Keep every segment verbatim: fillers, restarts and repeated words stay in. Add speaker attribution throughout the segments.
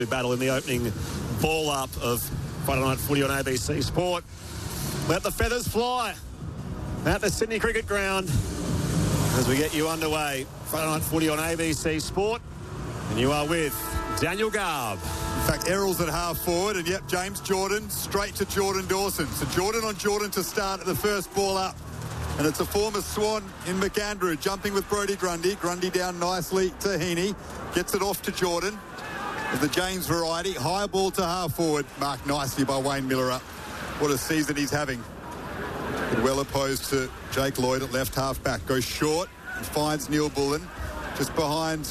Speaker 1: battle in the opening ball up of Friday Night Footy on A B C Sport. Let the feathers fly at the Sydney Cricket Ground as we get you underway. Friday Night Footy on A B C Sport, and you are with Daniel Garb.
Speaker 2: In fact, Errol's at half forward, and yep, James Jordan straight to Jordan Dawson. So Jordan on Jordan to start at the first ball up. And it's a former Swan in McAndrew, jumping with Brodie Grundy. Grundy down nicely to Heaney. Gets it off to Jordan. With the James variety, high ball to half forward. Marked nicely by Wayne Miller up. What a season he's having. And well opposed to Jake Lloyd at left half back. Goes short and finds Neil Bullen just behind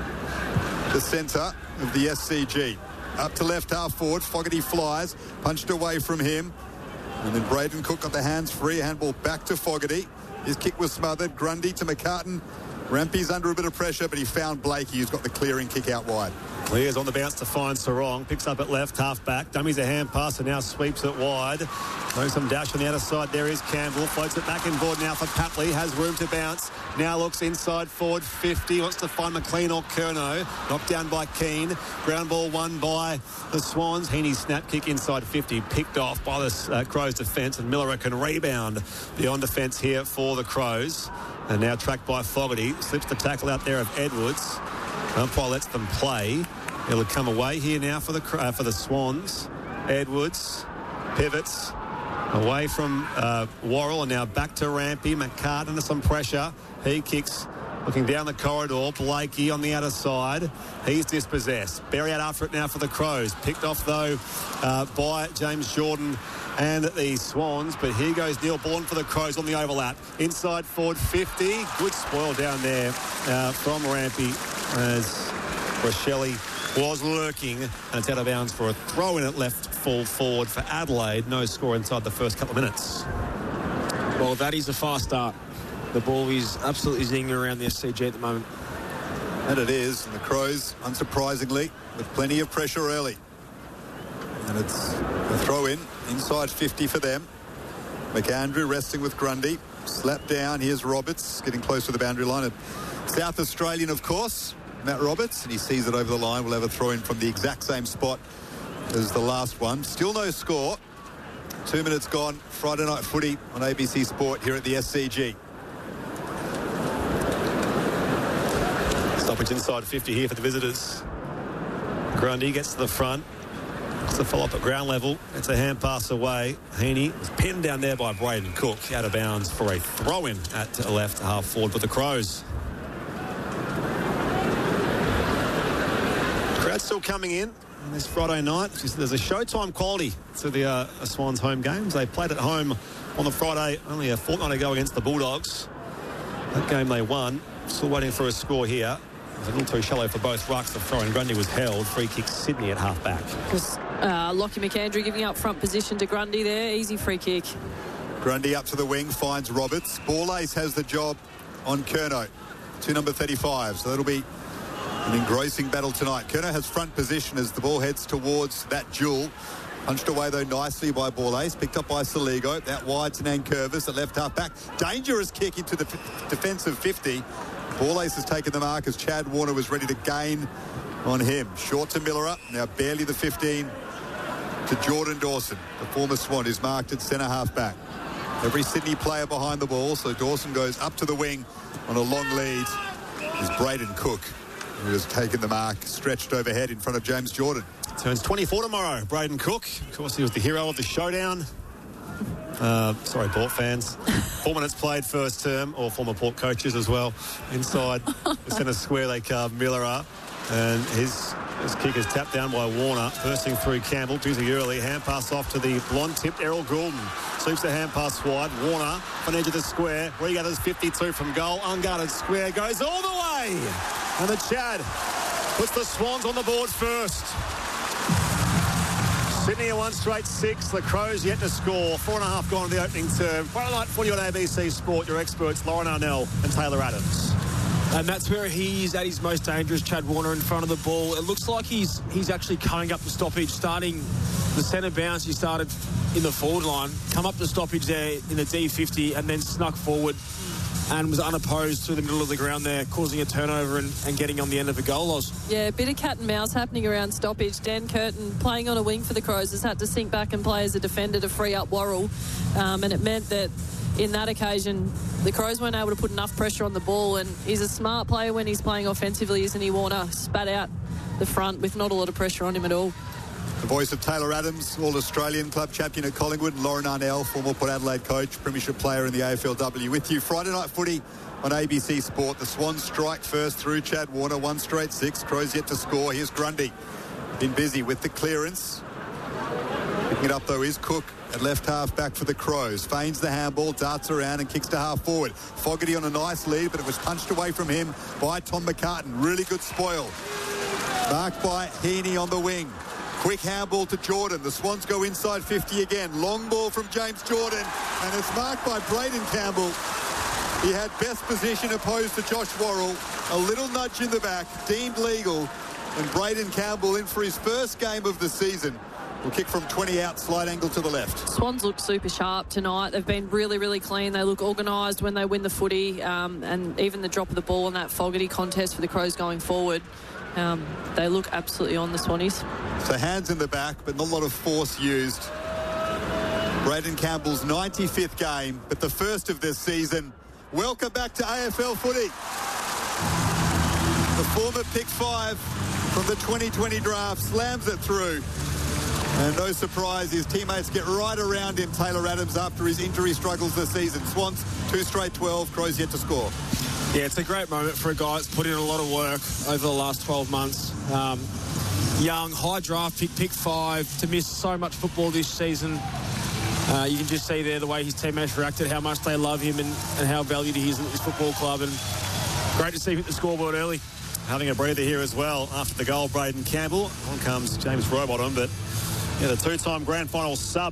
Speaker 2: the centre of the S C G. Up to left half forward. Fogarty flies. Punched away from him. And then Braden Cook got the hands free. Handball back to Fogarty. His kick was smothered. Grundy to McCartan. Rampy's under a bit of pressure, but he found Blakey, who's got the clearing kick out wide.
Speaker 1: Clears on the bounce to find Sarong. Picks up at left, half back. Dummies a hand pass and now sweeps it wide. Throwing some dash on the outer side. There is Campbell. Floats it back inboard now for Papley. Has room to bounce. Now looks inside forward fifty. Wants to find McLean or Curnow. Knocked down by Keane. Ground ball won by the Swans. Heaney's snap kick inside fifty. Picked off by the uh, Crows defence. And Miller can rebound the on defence here for the Crows. And now tracked by Fogarty. Slips the tackle out there of Edwards. Umpire lets them play. It'll come away here now for the uh, for the Swans. Edwards pivots away from uh, Worrell and now back to Rampy. McCartan under some pressure. He kicks looking down the corridor. Blakey on the outer side. He's dispossessed. Berry out after it now for the Crows. Picked off though uh, by James Jordan and the Swans, but here goes Neil Bullen for the Crows on the overlap. Inside forward fifty. Good spoil down there uh, from Rampy as Rochelle was lurking, and it's out of bounds for a throw in at left full forward for Adelaide. No score inside the first couple of minutes.
Speaker 3: Well, that is a fast start. The ball is absolutely zinging around the S C G at the moment.
Speaker 2: And it is, and the Crows, unsurprisingly, with plenty of pressure early. And it's a throw in, inside fifty for them. McAndrew resting with Grundy. Slap down, here's Roberts, getting close to the boundary line. A South Australian, of course, Matt Roberts, and he sees it over the line. We'll have a throw in from the exact same spot as the last one. Still no score. Two minutes gone. Friday Night Footy on A B C Sport here at the S C G.
Speaker 1: Stoppage inside fifty here for the visitors. Grundy gets to the front. It's a follow-up at ground level. It's a hand pass away. Heaney was pinned down there by Braden Cook. Out of bounds for a throw-in at left half forward for the Crows. Crowd still coming in on this Friday night. There's a showtime quality to the uh, Swans home games. They played at home on the Friday only a fortnight ago against the Bulldogs. That game they won. Still waiting for a score here. It was a little too shallow for both rucks. The throw in Grundy was held. Free kick Sydney at half back.
Speaker 4: Uh, Lockie McAndrew giving up front position to Grundy there. Easy free kick.
Speaker 2: Grundy up to the wing, finds Roberts. Ball Ace has the job on Curnow to number thirty-five. So that'll be an engrossing battle tonight. Curnow has front position as the ball heads towards that duel. Punched away, though, nicely by Ball Ace. Picked up by Saligo. That wide to Nankervis at left half back. Dangerous kick into the f- defensive fifty. Ball Ace has taken the mark as Chad Warner was ready to gain on him. Short to Miller up. Now barely the fifteen to Jordan Dawson, the former Swan, who's marked at centre half back. Every Sydney player behind the ball, so Dawson goes up to the wing on a long lead. Is Braden Cook, who has taken the mark, stretched overhead in front of James Jordan.
Speaker 1: Turns twenty-four tomorrow, Braden Cook. Of course, he was the hero of the showdown. Uh, sorry, Port fans. Four minutes played first term, or former Port coaches as well. Inside the centre square, they carved Miller up. And his, his kick is tapped down by Warner. Bursting through Campbell, busy early. Hand pass off to the blonde-tipped Errol Goulden. Sweeps the hand pass wide. Warner on edge of the square. Regathers fifty-two from goal. Unguarded square. Goes all the way. And the Chad puts the Swans on the board first. Sydney are one straight six. The Crows yet to score. Four and a half gone to the opening term. Friday Night Footy on A B C Sport. Your experts, Lauren Arnell and Taylor Adams.
Speaker 3: And that's where he's at his most dangerous, Chad Warner in front of the ball. It looks like he's he's actually coming up the stoppage, starting the centre bounce. He started in the forward line, come up the stoppage there in the D fifty and then snuck forward and was unopposed through the middle of the ground there, causing a turnover and, and getting on the end of a goal loss.
Speaker 4: Yeah, a bit of cat and mouse happening around stoppage. Dan Curtin, playing on a wing for the Crows, has had to sink back and play as a defender to free up Worrell. Um, and it meant that in that occasion, the Crows weren't able to put enough pressure on the ball. And he's a smart player when he's playing offensively, isn't he, Warner? Spat out the front with not a lot of pressure on him at all.
Speaker 2: The voice of Taylor Adams, All-Australian club champion at Collingwood, and Lauren Arnell, former Port Adelaide coach, premiership player in the A F L W, with you. Friday night footy on A B C Sport. The Swans strike first through Chad Warner, one straight six. Crows yet to score. Here's Grundy. Been busy with the clearance. Picking it up, though, is Cook at left half back for the Crows. Feigns the handball, darts around and kicks to half forward. Fogarty on a nice lead, but it was punched away from him by Tom McCartan. Really good spoil. Marked by Heaney on the wing. Quick handball to Jordan. The Swans go inside fifty again. Long ball from James Jordan, and it's marked by Braden Campbell. He had best position opposed to Josh Worrell. A little nudge in the back, deemed legal, and Braden Campbell in for his first game of the season. Will kick from twenty out, slide angle to the left.
Speaker 4: Swans look super sharp tonight. They've been really, really clean. They look organised when they win the footy, um, and even the drop of the ball in that Fogarty contest for the Crows going forward. Um, they look absolutely on, the Swannies.
Speaker 2: So hands in the back, but not a lot of force used. Braden Campbell's ninety-fifth game, but the first of this season. Welcome back to A F L footy. The former pick five from the twenty twenty draft slams it through. And no surprise, his teammates get right around him, Taylor Adams, after his injury struggles this season. Swans, two straight twelve, Crows yet to score.
Speaker 3: Yeah, it's a great moment for a guy that's put in a lot of work over the last twelve months. Um, young, high draft pick, pick five, to miss so much football this season. Uh, you can just see there the way his teammates reacted, how much they love him and, and how valued he is at this football club. And great to see him hit the scoreboard early.
Speaker 1: Having a breather here as well after the goal, Braden Campbell. On comes James Rowbottom, but yeah, the two-time grand final sub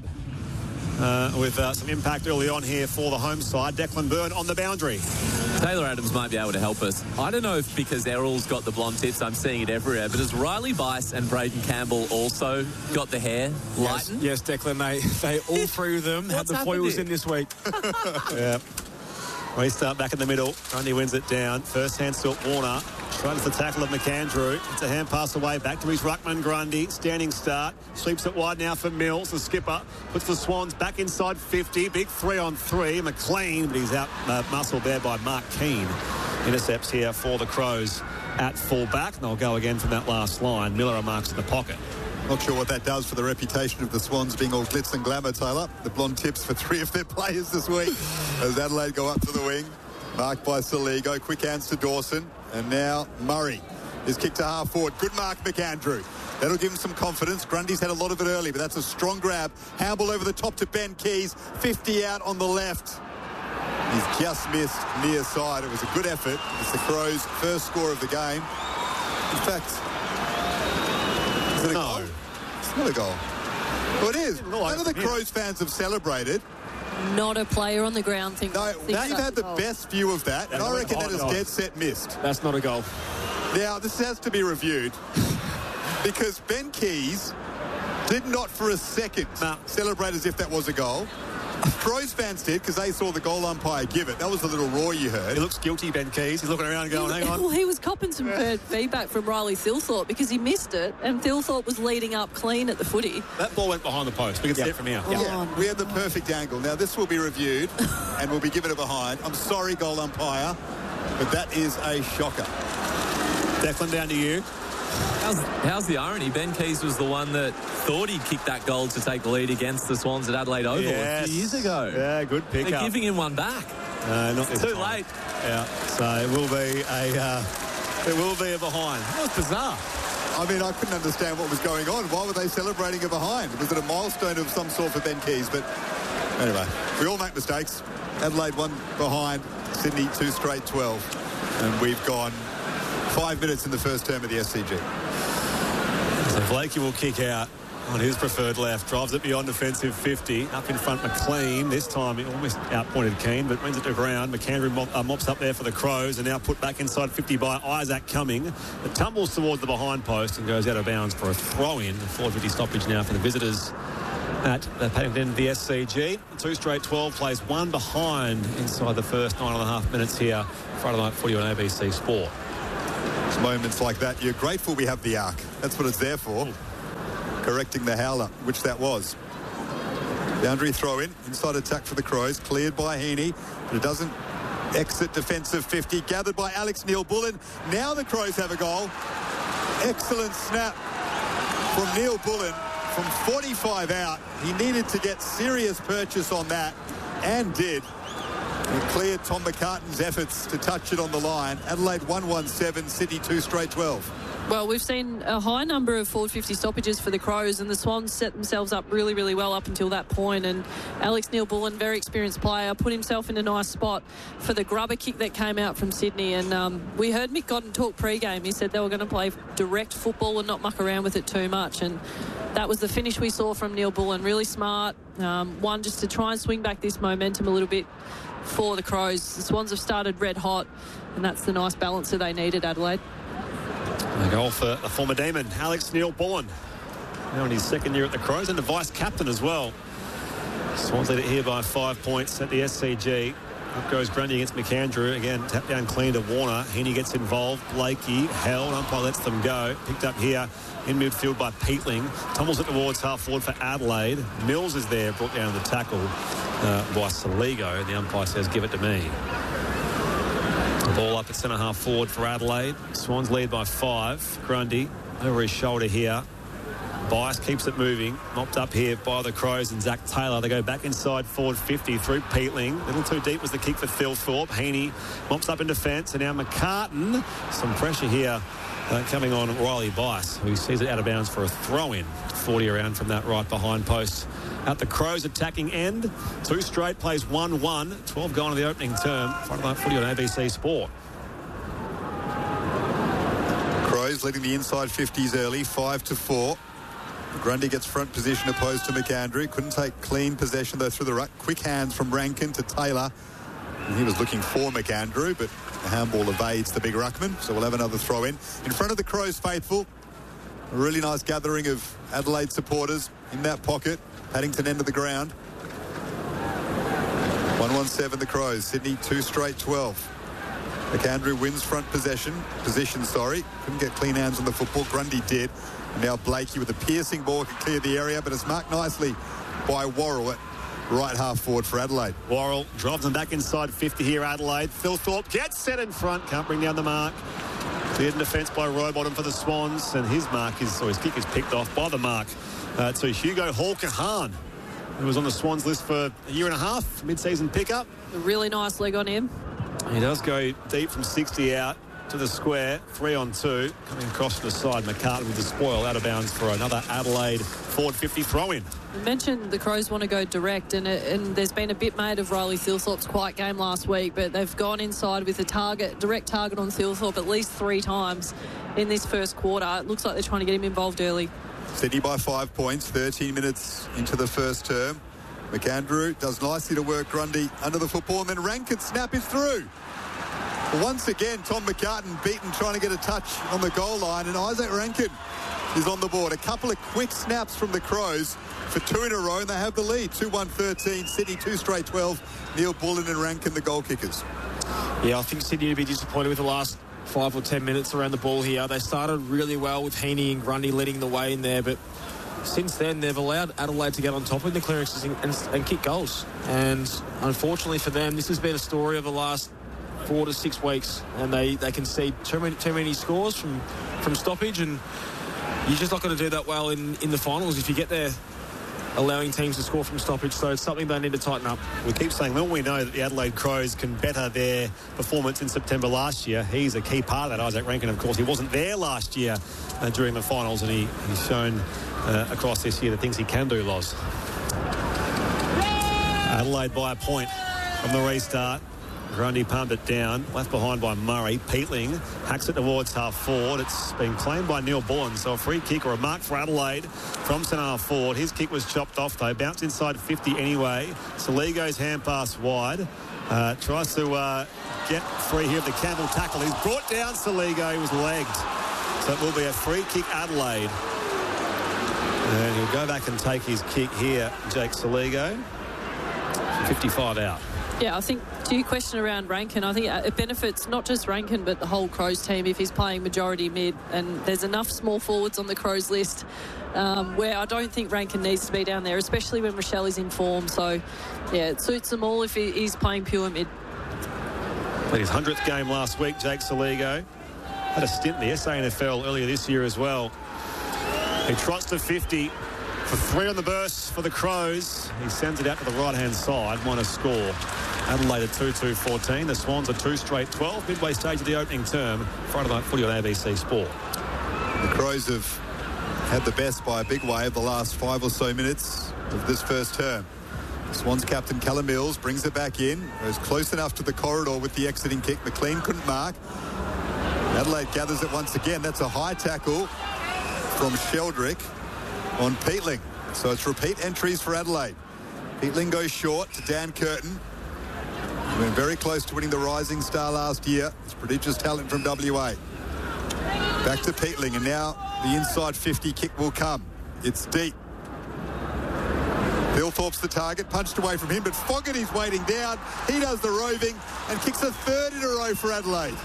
Speaker 1: uh, with uh, some impact early on here for the home side. Declan Byrne on the boundary.
Speaker 5: Taylor Adams might be able to help us. I don't know if because Errol's got the blonde tips, I'm seeing it everywhere, but has Riley Bice and Braden Campbell also got the hair lightened?
Speaker 3: Yes, yes, Declan, they, they all three of them had the foils in this week.
Speaker 1: Yeah. We start back in the middle. Grundy wins it down. First hand still Warner. Runs the tackle of McAndrew. It's a hand pass away. Back to his ruckman, Grundy. Standing start. Sweeps it wide now for Mills. The skipper puts the Swans back inside fifty. Big three on three. McLean, but he's out uh, muscled there by Mark Keane. Intercepts here for the Crows at full back. And they'll go again from that last line. Miller marks in the pocket.
Speaker 2: Not sure what that does for the reputation of the Swans being all glitz and glamour, Taylor. The blonde tips for three of their players this week as Adelaide go up to the wing. Marked by Saligo. Quick hands to Dawson. And now Murray is kicked to half forward. Good mark, McAndrew. That'll give him some confidence. Grundy's had a lot of it early, but that's a strong grab. Handball over the top to Ben Keys. fifty out on the left. He's just missed near side. It was a good effort. It's the Crows' first score of the game. In fact, is it a
Speaker 1: No.
Speaker 2: goal? It's not a goal. Well, it is.
Speaker 1: No,
Speaker 2: None of the
Speaker 1: yeah.
Speaker 2: Crows fans have celebrated.
Speaker 4: Not a player on the ground thinks.
Speaker 2: No,
Speaker 4: thinks
Speaker 2: they've
Speaker 4: that's
Speaker 2: had
Speaker 4: a
Speaker 2: the
Speaker 4: goal.
Speaker 2: best view of that, and
Speaker 1: Yeah,
Speaker 2: I reckon
Speaker 1: oh,
Speaker 2: that is
Speaker 1: no.
Speaker 2: dead set missed.
Speaker 3: That's not a goal.
Speaker 2: Now, this has to be reviewed because Ben Keys did not for a second
Speaker 1: No.
Speaker 2: celebrate as if that was a goal. Crows fans did because they saw the goal umpire give it. That was the little roar you heard.
Speaker 1: He looks guilty, Ben Keys. He's looking around going, hang
Speaker 4: Well,
Speaker 1: on.
Speaker 4: he was copping some bad feedback from Riley Thilthorpe because he missed it, and Thilthorpe was leading up clean at the footy.
Speaker 1: That ball went behind the post. We can see it from here.
Speaker 4: Oh,
Speaker 2: Yeah,
Speaker 4: no.
Speaker 2: we had the perfect angle. Now, this will be reviewed and will be given a behind. I'm sorry, goal umpire, but that is a shocker.
Speaker 1: Declan, down to you.
Speaker 5: How's, how's the irony? Ben Keys was the one that thought he'd kicked that goal to take the lead against the Swans at Adelaide Oval
Speaker 1: Yes.
Speaker 5: a few years ago.
Speaker 1: Yeah, good
Speaker 5: They're
Speaker 1: pick up.
Speaker 5: giving him one back.
Speaker 1: Uh, not this
Speaker 5: Too
Speaker 1: time.
Speaker 5: late.
Speaker 1: Yeah, so it will be a uh, it will be a behind. That was bizarre.
Speaker 2: I mean, I couldn't understand what was going on. Why were they celebrating a behind? Was it a milestone of some sort for Ben Keys? But anyway, we all make mistakes. Adelaide one behind, Sydney two straight twelve. And we've gone five minutes in the first term of the S C G.
Speaker 1: So Blakey will kick out on his preferred left, drives it beyond defensive fifty. Up in front, McLean. This time he almost outpointed Keane, but wins it to ground. McAndrew mop, uh, mops up there for the Crows, and now put back inside fifty by Isaac Cumming. It tumbles towards the behind post and goes out of bounds for a throw-in. four fifty stoppage now for the visitors at the Paddington end of the S C G. Two straight twelve plays, one behind inside the first nine and a half minutes here. Friday Night Footy on A B C Sport.
Speaker 2: It's moments like that you're grateful we have the arc. That's what it's there for. Correcting the howler, which that was. Boundary throw in, inside attack for the Crows, cleared by Heaney, but it doesn't exit defensive fifty, gathered by Alex Neil-Bullen. Now the Crows have a goal. Excellent snap from Neil-Bullen from forty-five out. He needed to get serious purchase on that, and did. It cleared Tom McCartan's efforts to touch it on the line. Adelaide one one seven, Sydney two straight twelve.
Speaker 4: Well, we've seen a high number of forward fifty stoppages for the Crows, and the Swans set themselves up really, really well up until that point. And Alex Neil-Bullen, very experienced player, put himself in a nice spot for the grubber kick that came out from Sydney. And um, we heard Mick Godden talk pre-game. He said they were going to play direct football and not muck around with it too much. And that was the finish we saw from Neil-Bullen. Really smart. Um, one, just to try and swing back this momentum a little bit for the Crows. The Swans have started red hot, and that's the nice balancer they needed, Adelaide.
Speaker 1: A goal for the former Demon, Alex Neil-Bullen. Now in his second year at the Crows, and the vice-captain as well. Swans lead it here by five points at the S C G. Up goes Grundy against McAndrew. Again, tap down clean to Warner. Heaney gets involved. Blakey held. Umpire lets them go. Picked up here in midfield by Peatling. Tumbles it towards half forward for Adelaide. Mills is there, brought down the tackle uh, by Saligo. And the umpire says, give it to me. The ball up at centre half forward for Adelaide. Swans lead by five. Grundy over his shoulder here. Bias keeps it moving. Mopped up here by the Crows and Zach Taylor. They go back inside forward fifty through Peatling. A little too deep was the kick for Phil Thorpe. Heaney mops up in defence. And now McCartan. Some pressure here uh, coming on Riley Bias, who sees it out of bounds for a throw-in. forty around from that right behind post. At the Crows attacking end. Two straight plays one one. twelve gone in the opening term. Friday Night Footy on A B C Sport.
Speaker 2: Crows leading the inside fifties early, five to four. Grundy gets front position opposed to McAndrew. Couldn't take clean possession though through the ruck. Quick hands from Rankin to Taylor. And he was looking for McAndrew, but the handball evades the big ruckman. So we'll have another throw in. In front of the Crows faithful. A really nice gathering of Adelaide supporters in that pocket. Paddington end of the ground. one one seven the Crows. Sydney two straight twelve. McAndrew wins front possession. Position, sorry. Couldn't get clean hands on the football. Grundy did. And now Blakey with a piercing ball can clear the area, but it's marked nicely by Worrell at right half forward for Adelaide.
Speaker 1: Worrell drives them back inside fifty here, Adelaide. Phil Thorpe gets set in front. Can't bring down the mark. Cleared in defence by Rowbottom for the Swans, and his mark is, or his kick is picked off by the mark uh, to Hugo Hall-Kahan, who was on the Swans list for a year and a half, mid-season pickup.
Speaker 4: A really nice leg on him.
Speaker 1: He does go deep from sixty out to the square, three on two, coming across to the side. McCartan with the spoil, out of bounds for another Adelaide forward fifty throw-in.
Speaker 4: You mentioned the Crows want to go direct, and, it, and there's been a bit made of Riley Thilthorpe's quiet game last week, but they've gone inside with a target, direct target on Thilthorpe at least three times in this first quarter. It looks like they're trying to get him involved early.
Speaker 2: Sydney by five points, thirteen minutes into the first term. McAndrew does nicely to work Grundy under the football, and then Rankin snap is through. Once again, Tom McCartan beaten trying to get a touch on the goal line, and Isaac Rankin is on the board. A couple of quick snaps from the Crows for two in a row, and they have the lead. two one thirteen, Sydney two straight twelve. Neil-Bullen and Rankin, the goal kickers.
Speaker 3: Yeah, I think Sydney would be disappointed with the last five or ten minutes around the ball here. They started really well with Heaney and Grundy leading the way in there, but since then they've allowed Adelaide to get on top of the clearances and, and, and kick goals. And unfortunately for them, this has been a story of the last four to six weeks, and they, they concede too many, too many scores from, from stoppage, and you're just not going to do that well in, in the finals if you get there allowing teams to score from stoppage. So it's something they need to tighten up.
Speaker 1: We keep saying, well, we know that the Adelaide Crows can better their performance in September last year. He's a key part of that. Isaac Rankin, of course, he wasn't there last year uh, during the finals, and he, he's shown uh, across this year the things he can do, Loz. Adelaide by a point from the restart. Grundy pumped it down, left behind by Murray. Peatling hacks it towards half forward. It's been claimed by Neil-Bullen, so a free kick or a mark for Adelaide from centre half forward. His kick was chopped off though, bounced inside fifty anyway. Saligo's hand pass wide. Uh, tries to uh, get free here of the Campbell tackle. He's brought down Saligo. He was legged. So it will be a free kick Adelaide. And he'll go back and take his kick here, Jake Saligo. fifty-five out.
Speaker 4: Yeah, I think to your question around Rankin, I think it benefits not just Rankin but the whole Crows team if he's playing majority mid, and there's enough small forwards on the Crows list um, where I don't think Rankin needs to be down there, especially when Rochelle is in form. So, yeah, it suits them all if he, he's playing pure mid.
Speaker 1: Played his hundredth game last week, Jake Saligo. Had a stint in the S A N F L earlier this year as well. He trots to fifty for three on the burst for the Crows. He sends it out to the right-hand side, minus score. Adelaide at two two fourteen. The Swans are two straight twelve. Midway stage of the opening term. Friday night footy on A B C Sport.
Speaker 2: The Crows have had the best by a big way of the last five or so minutes of this first term. Swans captain Callum Mills brings it back in. Goes close enough to the corridor with the exiting kick. McLean couldn't mark. Adelaide gathers it once again. That's a high tackle from Sheldrick on Peatling. So it's repeat entries for Adelaide. Peatling goes short to Dan Curtin. He went very close to winning the Rising Star last year. It's prodigious talent from W A. Back to Peatling, and now the inside fifty kick will come. It's deep. Hillthorpe's the target, punched away from him, but Fogarty's waiting down. He does the roving and kicks a third in a row for Adelaide.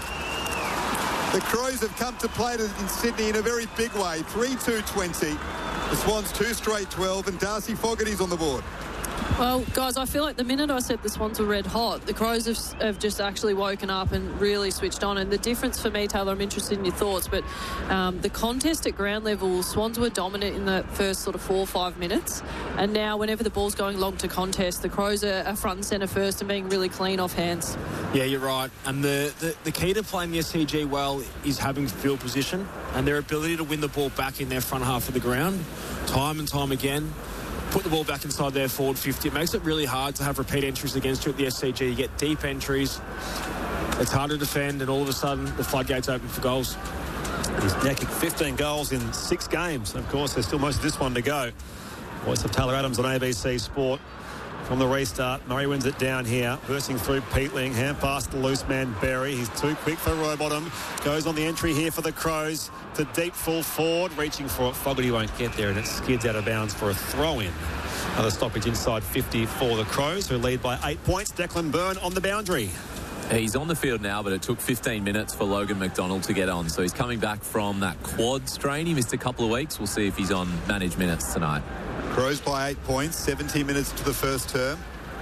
Speaker 2: The Crows have come to play in Sydney in a very big way. three two twenty. The Swans two straight twelve, and Darcy Fogarty's on the board.
Speaker 4: Well, guys, I feel like the minute I said the Swans were red hot, the Crows have, have just actually woken up and really switched on. And the difference for me, Taylor, I'm interested in your thoughts, but um, the contest at ground level, Swans were dominant in the first sort of four or five minutes. And now whenever the ball's going long to contest, the Crows are, are front and centre first and being really clean off hands.
Speaker 3: Yeah, you're right. And the, the, the key to playing the S C G well is having field position and their ability to win the ball back in their front half of the ground, time and time again. Put the ball back inside their forward fifty. It makes it really hard to have repeat entries against you at the S C G. You get deep entries. It's hard to defend, and all of a sudden, the floodgates open for goals.
Speaker 1: He's now kicked fifteen goals in six games. Of course, there's still most of this one to go. Voice of Taylor Adams on A B C Sport. From the restart, Murray wins it down here, bursting through Peatling, hand pass to the loose man Berry. He's too quick for Rowbottom. Goes on the entry here for the Crows to deep full forward, reaching for it. Fogarty won't get there, and it skids out of bounds for a throw-in. Another stoppage inside fifty for the Crows, who lead by eight points. Declan Byrne on the boundary.
Speaker 5: He's on the field now, but it took fifteen minutes for Logan McDonald to get on. So he's coming back from that quad strain. He missed a couple of weeks. We'll see if he's on managed minutes tonight.
Speaker 2: Crows by eight points, seventeen minutes to the first term.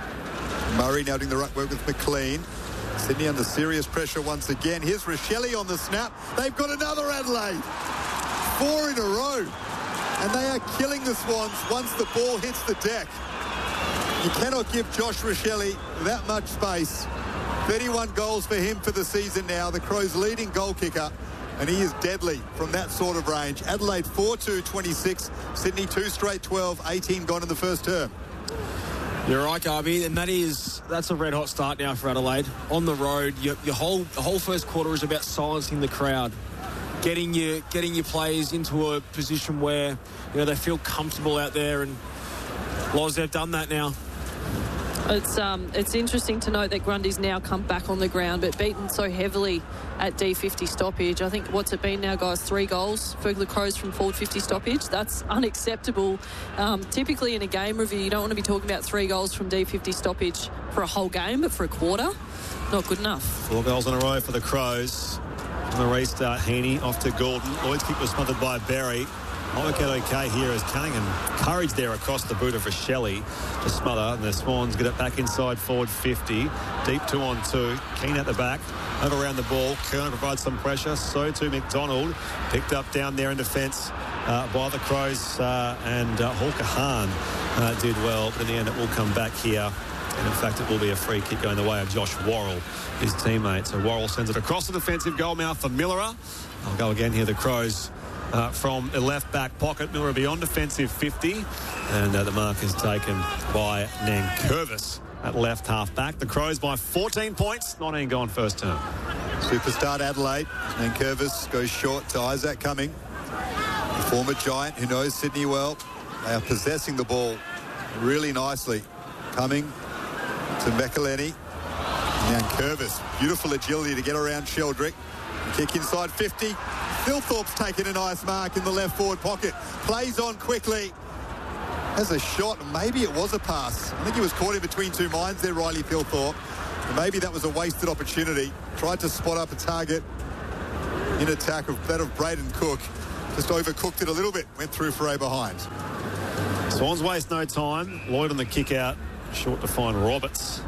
Speaker 2: Murray now doing the ruck work with McLean. Sydney under serious pressure once again. Here's Rochelle on the snap. They've got another Adelaide. Four in a row. And they are killing the Swans once the ball hits the deck. You cannot give Josh Rochelle that much space. thirty-one goals for him for the season now. The Crows' leading goal kicker. And he is deadly from that sort of range. Adelaide four two twenty-six. Sydney two straight twelve. eighteen gone in the first term.
Speaker 3: You're right, Garby, and that is that's a red hot start now for Adelaide. On the road, your, your whole the whole first quarter is about silencing the crowd, getting your getting your players into a position where you know they feel comfortable out there, and Loz, they've done that now.
Speaker 4: It's um, it's interesting to note that Grundy's now come back on the ground, but beaten so heavily at D fifty stoppage. I think what's it been now, guys? Three goals for the Crows from forward fifty stoppage. That's unacceptable. Um, typically in a game review, you don't want to be talking about three goals from D fifty stoppage for a whole game, but for a quarter, not good enough.
Speaker 1: Four goals in a row for the Crows. On the restart, Heaney off to Gordon. Lloyd's kick was smothered by Berry. I'll work out okay here as Cunningham courage there across the boot of Rochelle to smother, and the Swans get it back inside forward fifty. Deep two on two. Keane at the back. Over around the ball. Kerner provides some pressure. So too McDonald. Picked up down there in defence uh, by the Crows, uh, and uh, Hawker Hahn uh, did well, but in the end it will come back here. And in fact, it will be a free kick going the way of Josh Worrell, his teammate. So Worrell sends it across the defensive goal mouth for Millerer. I'll go again here. The Crows Uh, from the left back pocket. Miller beyond defensive fifty, and uh, the mark is taken by Nankervis at left half back. The Crows by fourteen points, nineteen gone first term.
Speaker 2: Superstar Adelaide. Nankervis goes short to Isaac Cumming, the former Giant who knows Sydney well. They are possessing the ball really nicely. Cumming to McElhenney. Nankervis, beautiful agility to get around Sheldrick. Kick inside fifty. Thilthorpe's taken a nice mark in the left forward pocket. Plays on quickly. Has a shot. Maybe it was a pass. I think he was caught in between two minds there, Riley Thilthorpe. And maybe that was a wasted opportunity. Tried to spot up a target in attack of that of Braden Cook. Just overcooked it a little bit. Went through for a behind.
Speaker 1: Swans waste no time. Lloyd on the kick out. Short to find Roberts.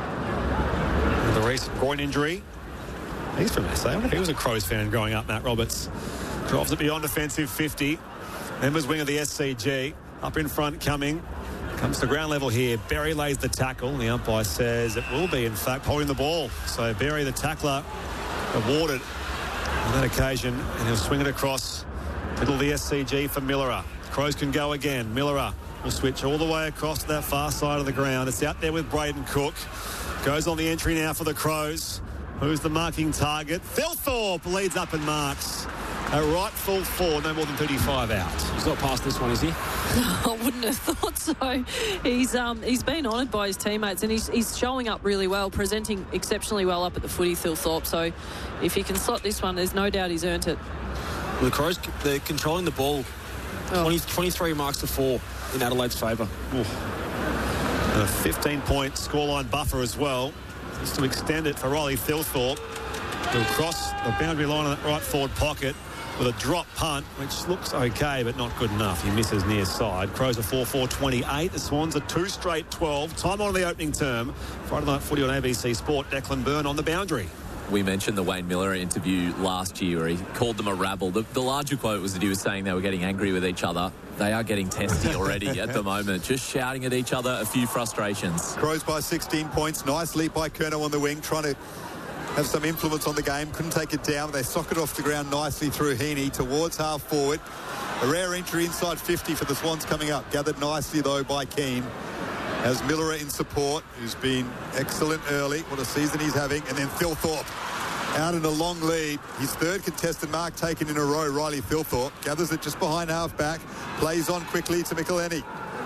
Speaker 1: With the recent groin injury. He's from S A. I wonder if he was a Crows fan growing up, Matt Roberts. Drives it beyond defensive fifty. Members wing of the S C G. Up in front coming. Comes to ground level here. Berry lays the tackle. The umpire says it will be, in fact, holding the ball. So Berry, the tackler, awarded on that occasion. And he'll swing it across middle of the S C G for Millerer. Crows can go again. Millerer will switch all the way across to that far side of the ground. It's out there with Braden Cook. Goes on the entry now for the Crows. Who's the marking target? Thilthorpe leads up and marks. A right full four, no more than thirty-five out.
Speaker 3: He's not past this one, is he?
Speaker 4: I wouldn't have thought so. He's um, he's been honoured by his teammates, and he's, he's showing up really well, presenting exceptionally well up at the footy, Thilthorpe. So if he can slot this one, there's no doubt he's earned it.
Speaker 3: Well, the Crows, they're controlling the ball.
Speaker 4: Oh.
Speaker 3: twenty, twenty-three marks to four in Adelaide's favour.
Speaker 1: A fifteen-point scoreline buffer as well. Just to extend it for Riley Thilthorpe. He'll cross the boundary line in that right forward pocket with a drop punt, which looks okay, but not good enough. He misses near side. Crows are four four twenty-eight. The Swans are two straight twelve. Time on the opening term. Friday night footy on A B C Sport. Declan Byrne on the boundary.
Speaker 5: We mentioned the Wayne Miller interview last year where he called them a rabble. The, the larger quote was that he was saying they were getting angry with each other. They are getting testy already at the moment, just shouting at each other, a few frustrations.
Speaker 2: Crows by sixteen points. Nice leap by Curnow on the wing, trying to have some influence on the game. Couldn't take it down. They sock it off the ground nicely through Heaney towards half forward. A rare entry inside fifty for the Swans coming up. Gathered nicely, though, by Keane. As Miller in support, who's been excellent early. What a season he's having. And then Thilthorpe out in a long lead. His third contested mark taken in a row. Riley Thilthorpe gathers it just behind half back. Plays on quickly to Michelini.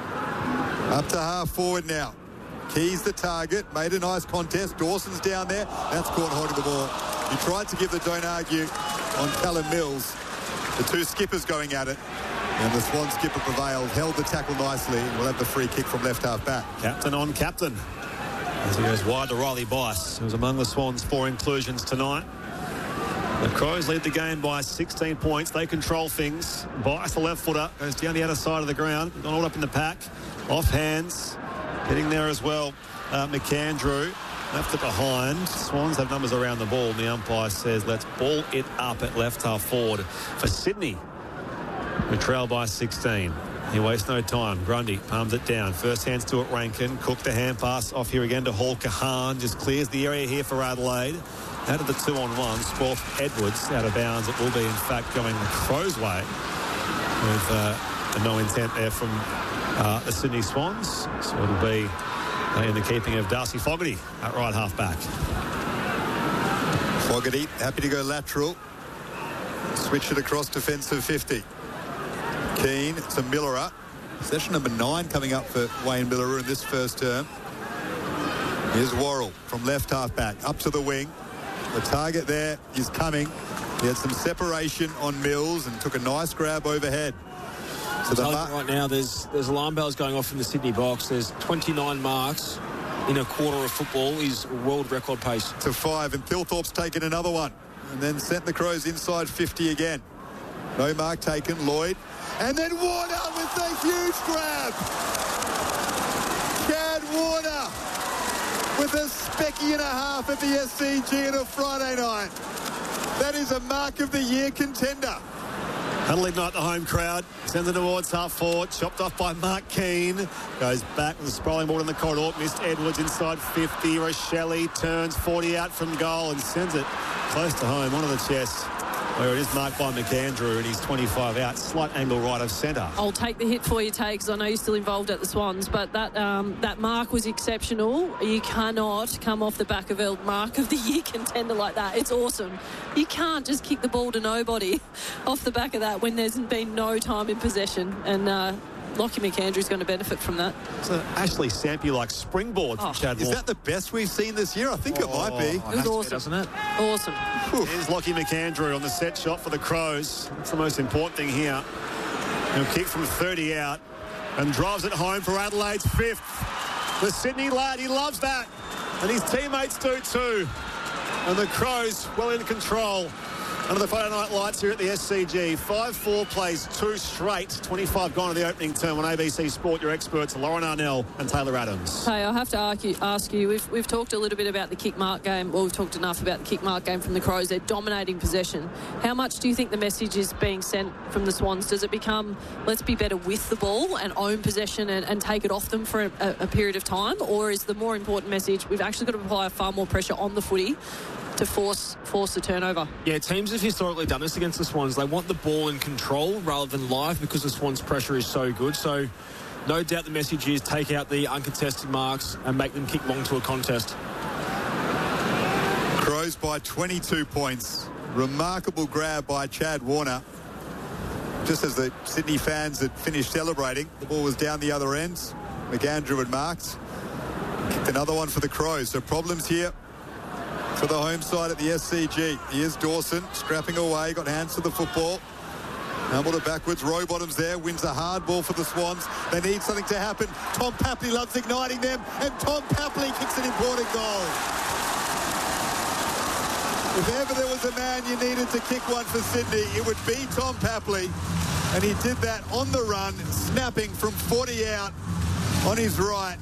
Speaker 2: Up to half forward now. Keys the target. Made a nice contest. Dawson's down there. That's caught holding the ball. He tried to give the don't argue on Callum Mills. The two skippers going at it. And the Swan skipper prevailed, held the tackle nicely, and will have the free kick from left half back.
Speaker 1: Captain on captain. As he goes wide to Riley Bice, who's among the Swans' four inclusions tonight. The Crows lead the game by sixteen points. They control things. Bice, the left footer, goes down the outer side of the ground. Gone all up in the pack. Off hands. Getting there as well. Uh, McAndrew left it behind. Swans have numbers around the ball. The umpire says let's ball it up at left half forward for Sydney, who trail by sixteen. He wastes no time. Grundy palms it down. First hands to it, Rankin. Cook the hand pass off here again to Hall Kahan. Just clears the area here for Adelaide. Out of the two on one. Sport Edwards out of bounds. It will be, in fact, going the Crows' way with uh, no intent there from uh, the Sydney Swans. So it'll be uh, in the keeping of Darcy Fogarty at right half back.
Speaker 2: Fogarty happy to go lateral. Switch it across defensive fifty. Keane to Millerer. Session number nine coming up for Wayne Millerer in this first term. Here's Worrell from left half back up to the wing. The target there is coming. He had some separation on Mills and took a nice grab overhead. So the mar-
Speaker 3: right now there's there's alarm bells going off in the Sydney box. There's twenty-nine marks in a quarter of football. Is world record pace.
Speaker 2: To five, and Thilthorpe's taken another one and then sent the Crows inside fifty again. No mark taken. Lloyd. And then Warner with a huge grab. Chad Warner with a specky and a half at the S C G on a Friday night. That is a mark of the year contender.
Speaker 1: Adelaide Knight, the home crowd, sends it towards half forward, chopped off by Mark Keane. Goes back with a sprawling ball in the corridor. Missed Edwards inside fifty. Rochelle turns forty out from goal and sends it close to home, onto the chest, where it is marked by McAndrew, and he's twenty-five out. Slight angle right of centre.
Speaker 4: I'll take the hit for you, Tay, because I know you're still involved at the Swans, but that um, that mark was exceptional. You cannot come off the back of a mark of the year contender like that. It's awesome. You can't just kick the ball to nobody off the back of that when there's been no time in possession. And uh, Lockie McAndrew's going to benefit from that.
Speaker 1: It's an Ashley Sampi-like springboard from
Speaker 4: Oh.
Speaker 1: Chad
Speaker 2: Is
Speaker 1: Warner.
Speaker 2: that the best we've seen this year? I think it might be.
Speaker 4: It was awesome.
Speaker 3: Doesn't it?
Speaker 4: Awesome.
Speaker 1: Here's Lockie McAndrew on the set shot for the Crows. That's the most important thing here. He'll kick from thirty out and drives it home for Adelaide's fifth. The Sydney lad, he loves that. And his teammates do too. And the Crows well in control. Under the Friday night lights here at the S C G. five four plays two straight. twenty-five gone to the opening term on A B C Sport. Your experts, Lauren Arnell and Taylor Adams.
Speaker 4: Hey, I have to ask you, ask you we've, we've talked a little bit about the kick mark game. Well, we've talked enough about the kick mark game from the Crows. They're dominating possession. How much do you think the message is being sent from the Swans? Does it become, let's be better with the ball and own possession and, and take it off them for a, a period of time? Or is the more important message, we've actually got to apply far more pressure on the footy to force force the turnover?
Speaker 3: Yeah, teams have historically done this against the Swans. They want the ball in control rather than live because the Swans' pressure is so good. So no doubt the message is take out the uncontested marks and make them kick long to a contest.
Speaker 2: Crows by twenty-two points. Remarkable grab by Chad Warner. Just as the Sydney fans had finished celebrating, the ball was down the other end. McAndrew had marked. Kicked another one for the Crows. So problems here for the home side at the S C G. Here's Dawson scrapping away, got hands to the football. Hambled it backwards. Rowbottom's there, wins a hard ball for the Swans. They need something to happen. Tom Papley loves igniting them, and Tom Papley kicks an important goal. If ever there was a man you needed to kick one for Sydney, it would be Tom Papley. And he did that on the run, snapping from forty out on his right.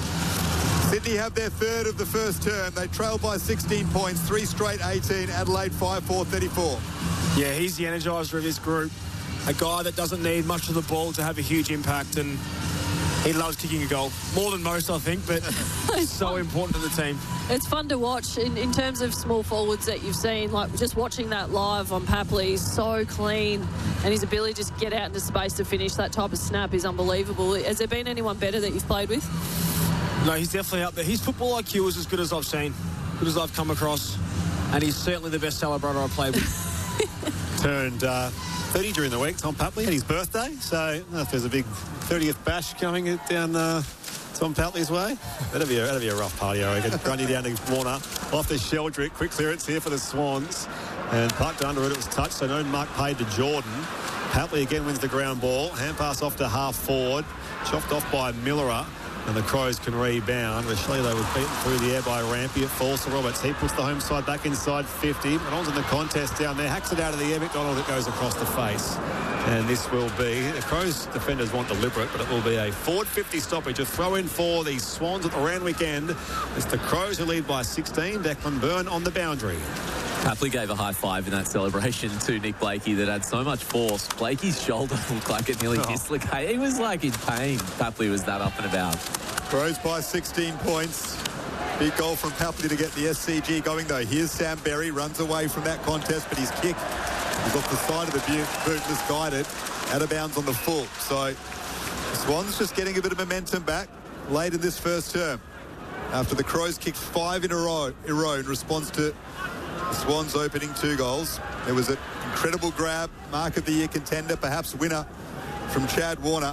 Speaker 2: Sydney have their third of the first term. They trail by sixteen points, three straight eighteen. Adelaide five four thirty-four.
Speaker 3: Yeah, he's the energiser of his group. A guy that doesn't need much of the ball to have a huge impact, and he loves kicking a goal. More than most, I think, but it's so important to the team.
Speaker 4: It's fun to watch in, in terms of small forwards that you've seen. Like just watching that live on Papley, he's so clean, and his ability to just get out into space to finish that type of snap is unbelievable. Has there been anyone better that you've played with?
Speaker 3: No, he's definitely up there. His football I Q is as good as I've seen, good as I've come across, and he's certainly the best celebrator I've played with.
Speaker 1: Turned uh, thirty during the week, Tom Papley, had his birthday. So I don't know if there's a big thirtieth bash coming down uh, Tom Papley's way. That'd be, a, that'd be a rough party, I reckon. Grundy down to Warner. Off the Sheldrick. Quick clearance here for the Swans. And pucked under it. It was touched, so no mark paid to Jordan. Papley again wins the ground ball. Hand pass off to half forward. Chopped off by Millerer. And the Crows can rebound. Rochelle, though, was beaten through the air by Rampy. It falls to Roberts. He puts the home side back inside fifty. McDonald's in the contest down there. Hacks it out of the air. McDonald, it goes across the face. And this will be, the Crows defenders want deliberate, but it will be a forward fifty stoppage. A throw in for the Swans at the round weekend. It's the Crows who lead by sixteen. Declan Byrne on the boundary.
Speaker 5: Papley gave a high five in that celebration to Nick Blakey that had so much force. Blakey's shoulder looked like it nearly
Speaker 1: Oh.
Speaker 5: dislocated. He was like in pain. Papley was that up and about.
Speaker 2: Crows by sixteen points. Big goal from Papley to get the S C G going, though. Here's Sam Berry, runs away from that contest, but his kick is off the side of the boot, misguided, out of bounds on the full. So the Swans just getting a bit of momentum back late in this first term. After the Crows kicked five in a row, in, a row in response to the Swans opening two goals. There was an incredible grab, mark of the year contender, perhaps winner, from Chad Warner.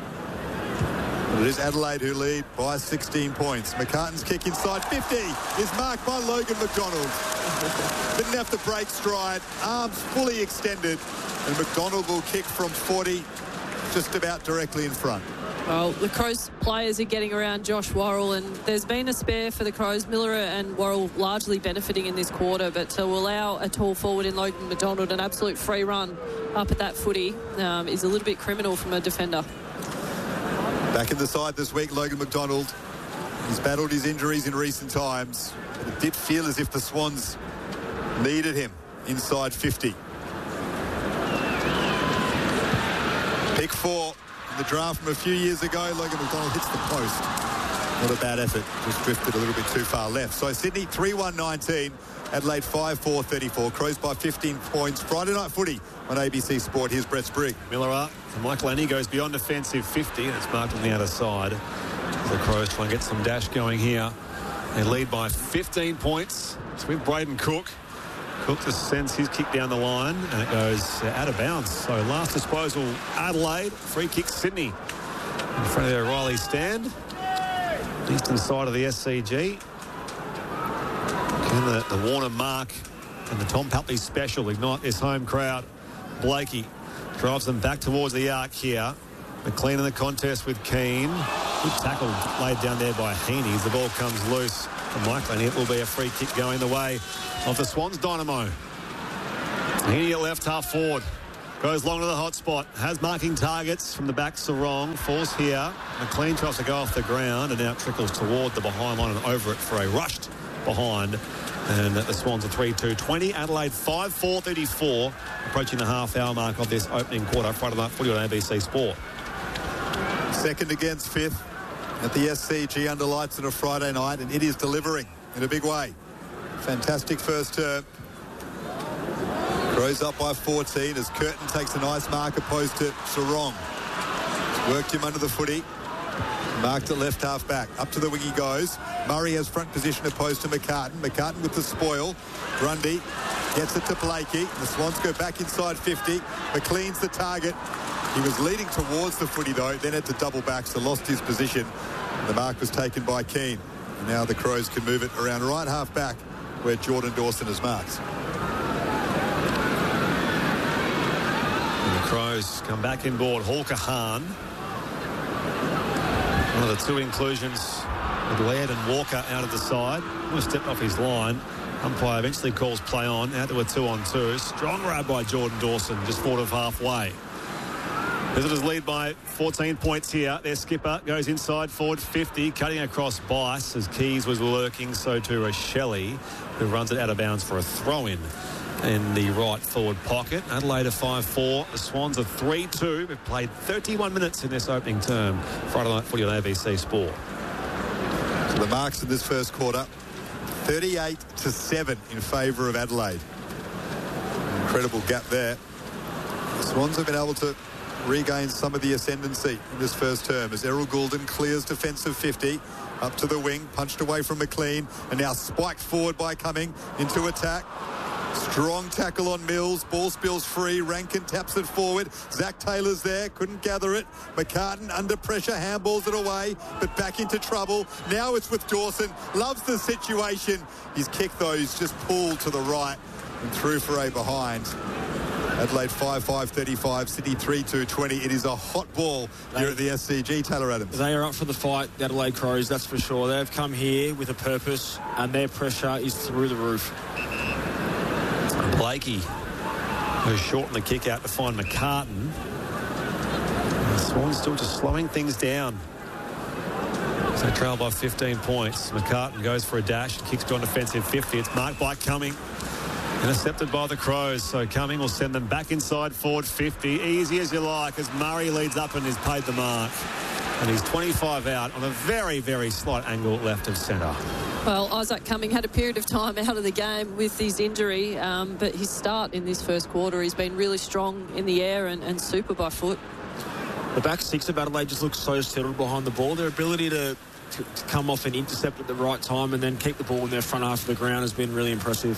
Speaker 2: But it is Adelaide who lead by sixteen points. McCartan's kick inside fifty is marked by Logan McDonald. Didn't have to break stride, arms fully extended, and McDonald will kick from forty, just about directly in front.
Speaker 4: Well, the Crows players are getting around Josh Worrell, and there's been a spare for the Crows. Miller and Worrell largely benefiting in this quarter, but to allow a tall forward in Logan McDonald an absolute free run up at that footy um, is a little bit criminal from a defender.
Speaker 2: Back in the side this week, Logan McDonald. He's battled his injuries in recent times, but it did feel as if the Swans needed him inside fifty. Pick four. The draft from a few years ago, Logan McDonald hits the post. Not a bad effort, just drifted a little bit too far left. So Sydney three one nineteen, Adelaide five four thirty-four. Crows by fifteen points. Friday night footy on A B C Sport. Here's Brett Sprigg.
Speaker 1: Miller up. Michael Annie goes beyond defensive fifty, and it's marked on the outer side. The Crows try and get some dash going here. They lead by fifteen points. It's with Braden Cook. Cook just sends his kick down the line, and it goes uh, out of bounds. So last disposal, Adelaide. Free kick, Sydney. In front of the O'Reilly stand. Eastern side of the S C G. Can the, the Warner Mark and the Tom Papley special ignite this home crowd? Blakey drives them back towards the arc here. McLean in the contest with Keane. Good tackle laid down there by Heaney. The ball comes loose from Michael, and it will be a free kick going the way of the Swans Dynamo. Heaney at left half forward. Goes long to the hot spot. Has marking targets from the back. Sarong falls here. McLean tries to go off the ground and now trickles toward the behind line and over it for a rushed behind. And the Swans are three two twenty. Adelaide five four thirty-four. Approaching the half hour mark of this opening quarter. Friday night footy on A B C Sport.
Speaker 2: Second against fifth at the S C G under lights on a Friday night, and it is delivering in a big way. Fantastic first term. Grows up by fourteen as Curtin takes a nice mark opposed to Sarong. Worked him under the footy. Marked at left half back. Up to the wing he goes. Murray has front position opposed to McCartan. McCartan with the spoil. Grundy gets it to Blakey. The Swans go back inside fifty. McLean's the target. He was leading towards the footy though, then had to double back, so lost his position. The mark was taken by Keane. And now the Crows can move it around right half back where Jordan Dawson has marked.
Speaker 1: And the Crows come back inboard. Hawker Hahn. One of the two inclusions with Laird and Walker out of the side. Almost stepped off his line. Umpire eventually calls play on. Out to a two on two. Strong grab by Jordan Dawson, just forward of halfway. Visitors lead by fourteen points here. Their skipper goes inside forward fifty, cutting across Bice as Keys was lurking. So too is Shelley, who runs it out of bounds for a throw-in in the right forward pocket. Adelaide are five four. The Swans are three two. We've played thirty-one minutes in this opening term. Friday night footy on A B C Sport.
Speaker 2: So the marks in this first quarter, thirty-eight to seven in favour of Adelaide. Incredible gap there. The Swans have been able to regain some of the ascendancy in this first term as Errol Goulden clears defensive fifty. Up to the wing, punched away from McLean, and now spiked forward by Cumming into attack. Strong tackle on Mills. Ball spills free. Rankin taps it forward. Zach Taylor's there. Couldn't gather it. McCartan under pressure. Handballs it away. But back into trouble. Now it's with Dawson. Loves the situation. His kick, though, is just pulled to the right and through for a behind. Adelaide five five thirty-five. City three two twenty. It is a hot ball here at the S C G. Taylor Adams.
Speaker 3: They are up for the fight, the Adelaide Crows, that's for sure. They've come here with a purpose, and their pressure is through the roof.
Speaker 1: Blakey, who's shortened the kick out to find McCartan. The Swans still just slowing things down. So trail by fifteen points. McCartan goes for a dash, kicks beyond defensive fifty. It's marked by Cumming. Intercepted by the Crows, so Cumming will send them back inside forward fifty. Easy as you like as Murray leads up and has paid the mark. And he's twenty-five out on a very, very slight angle left of centre.
Speaker 4: Well, Isaac Cumming had a period of time out of the game with his injury, um, but his start in this first quarter, he's been really strong in the air and, and super by foot.
Speaker 3: The back six of Adelaide just looks so settled behind the ball. Their ability to, to, to come off and intercept at the right time and then keep the ball in their front half of the ground has been really impressive.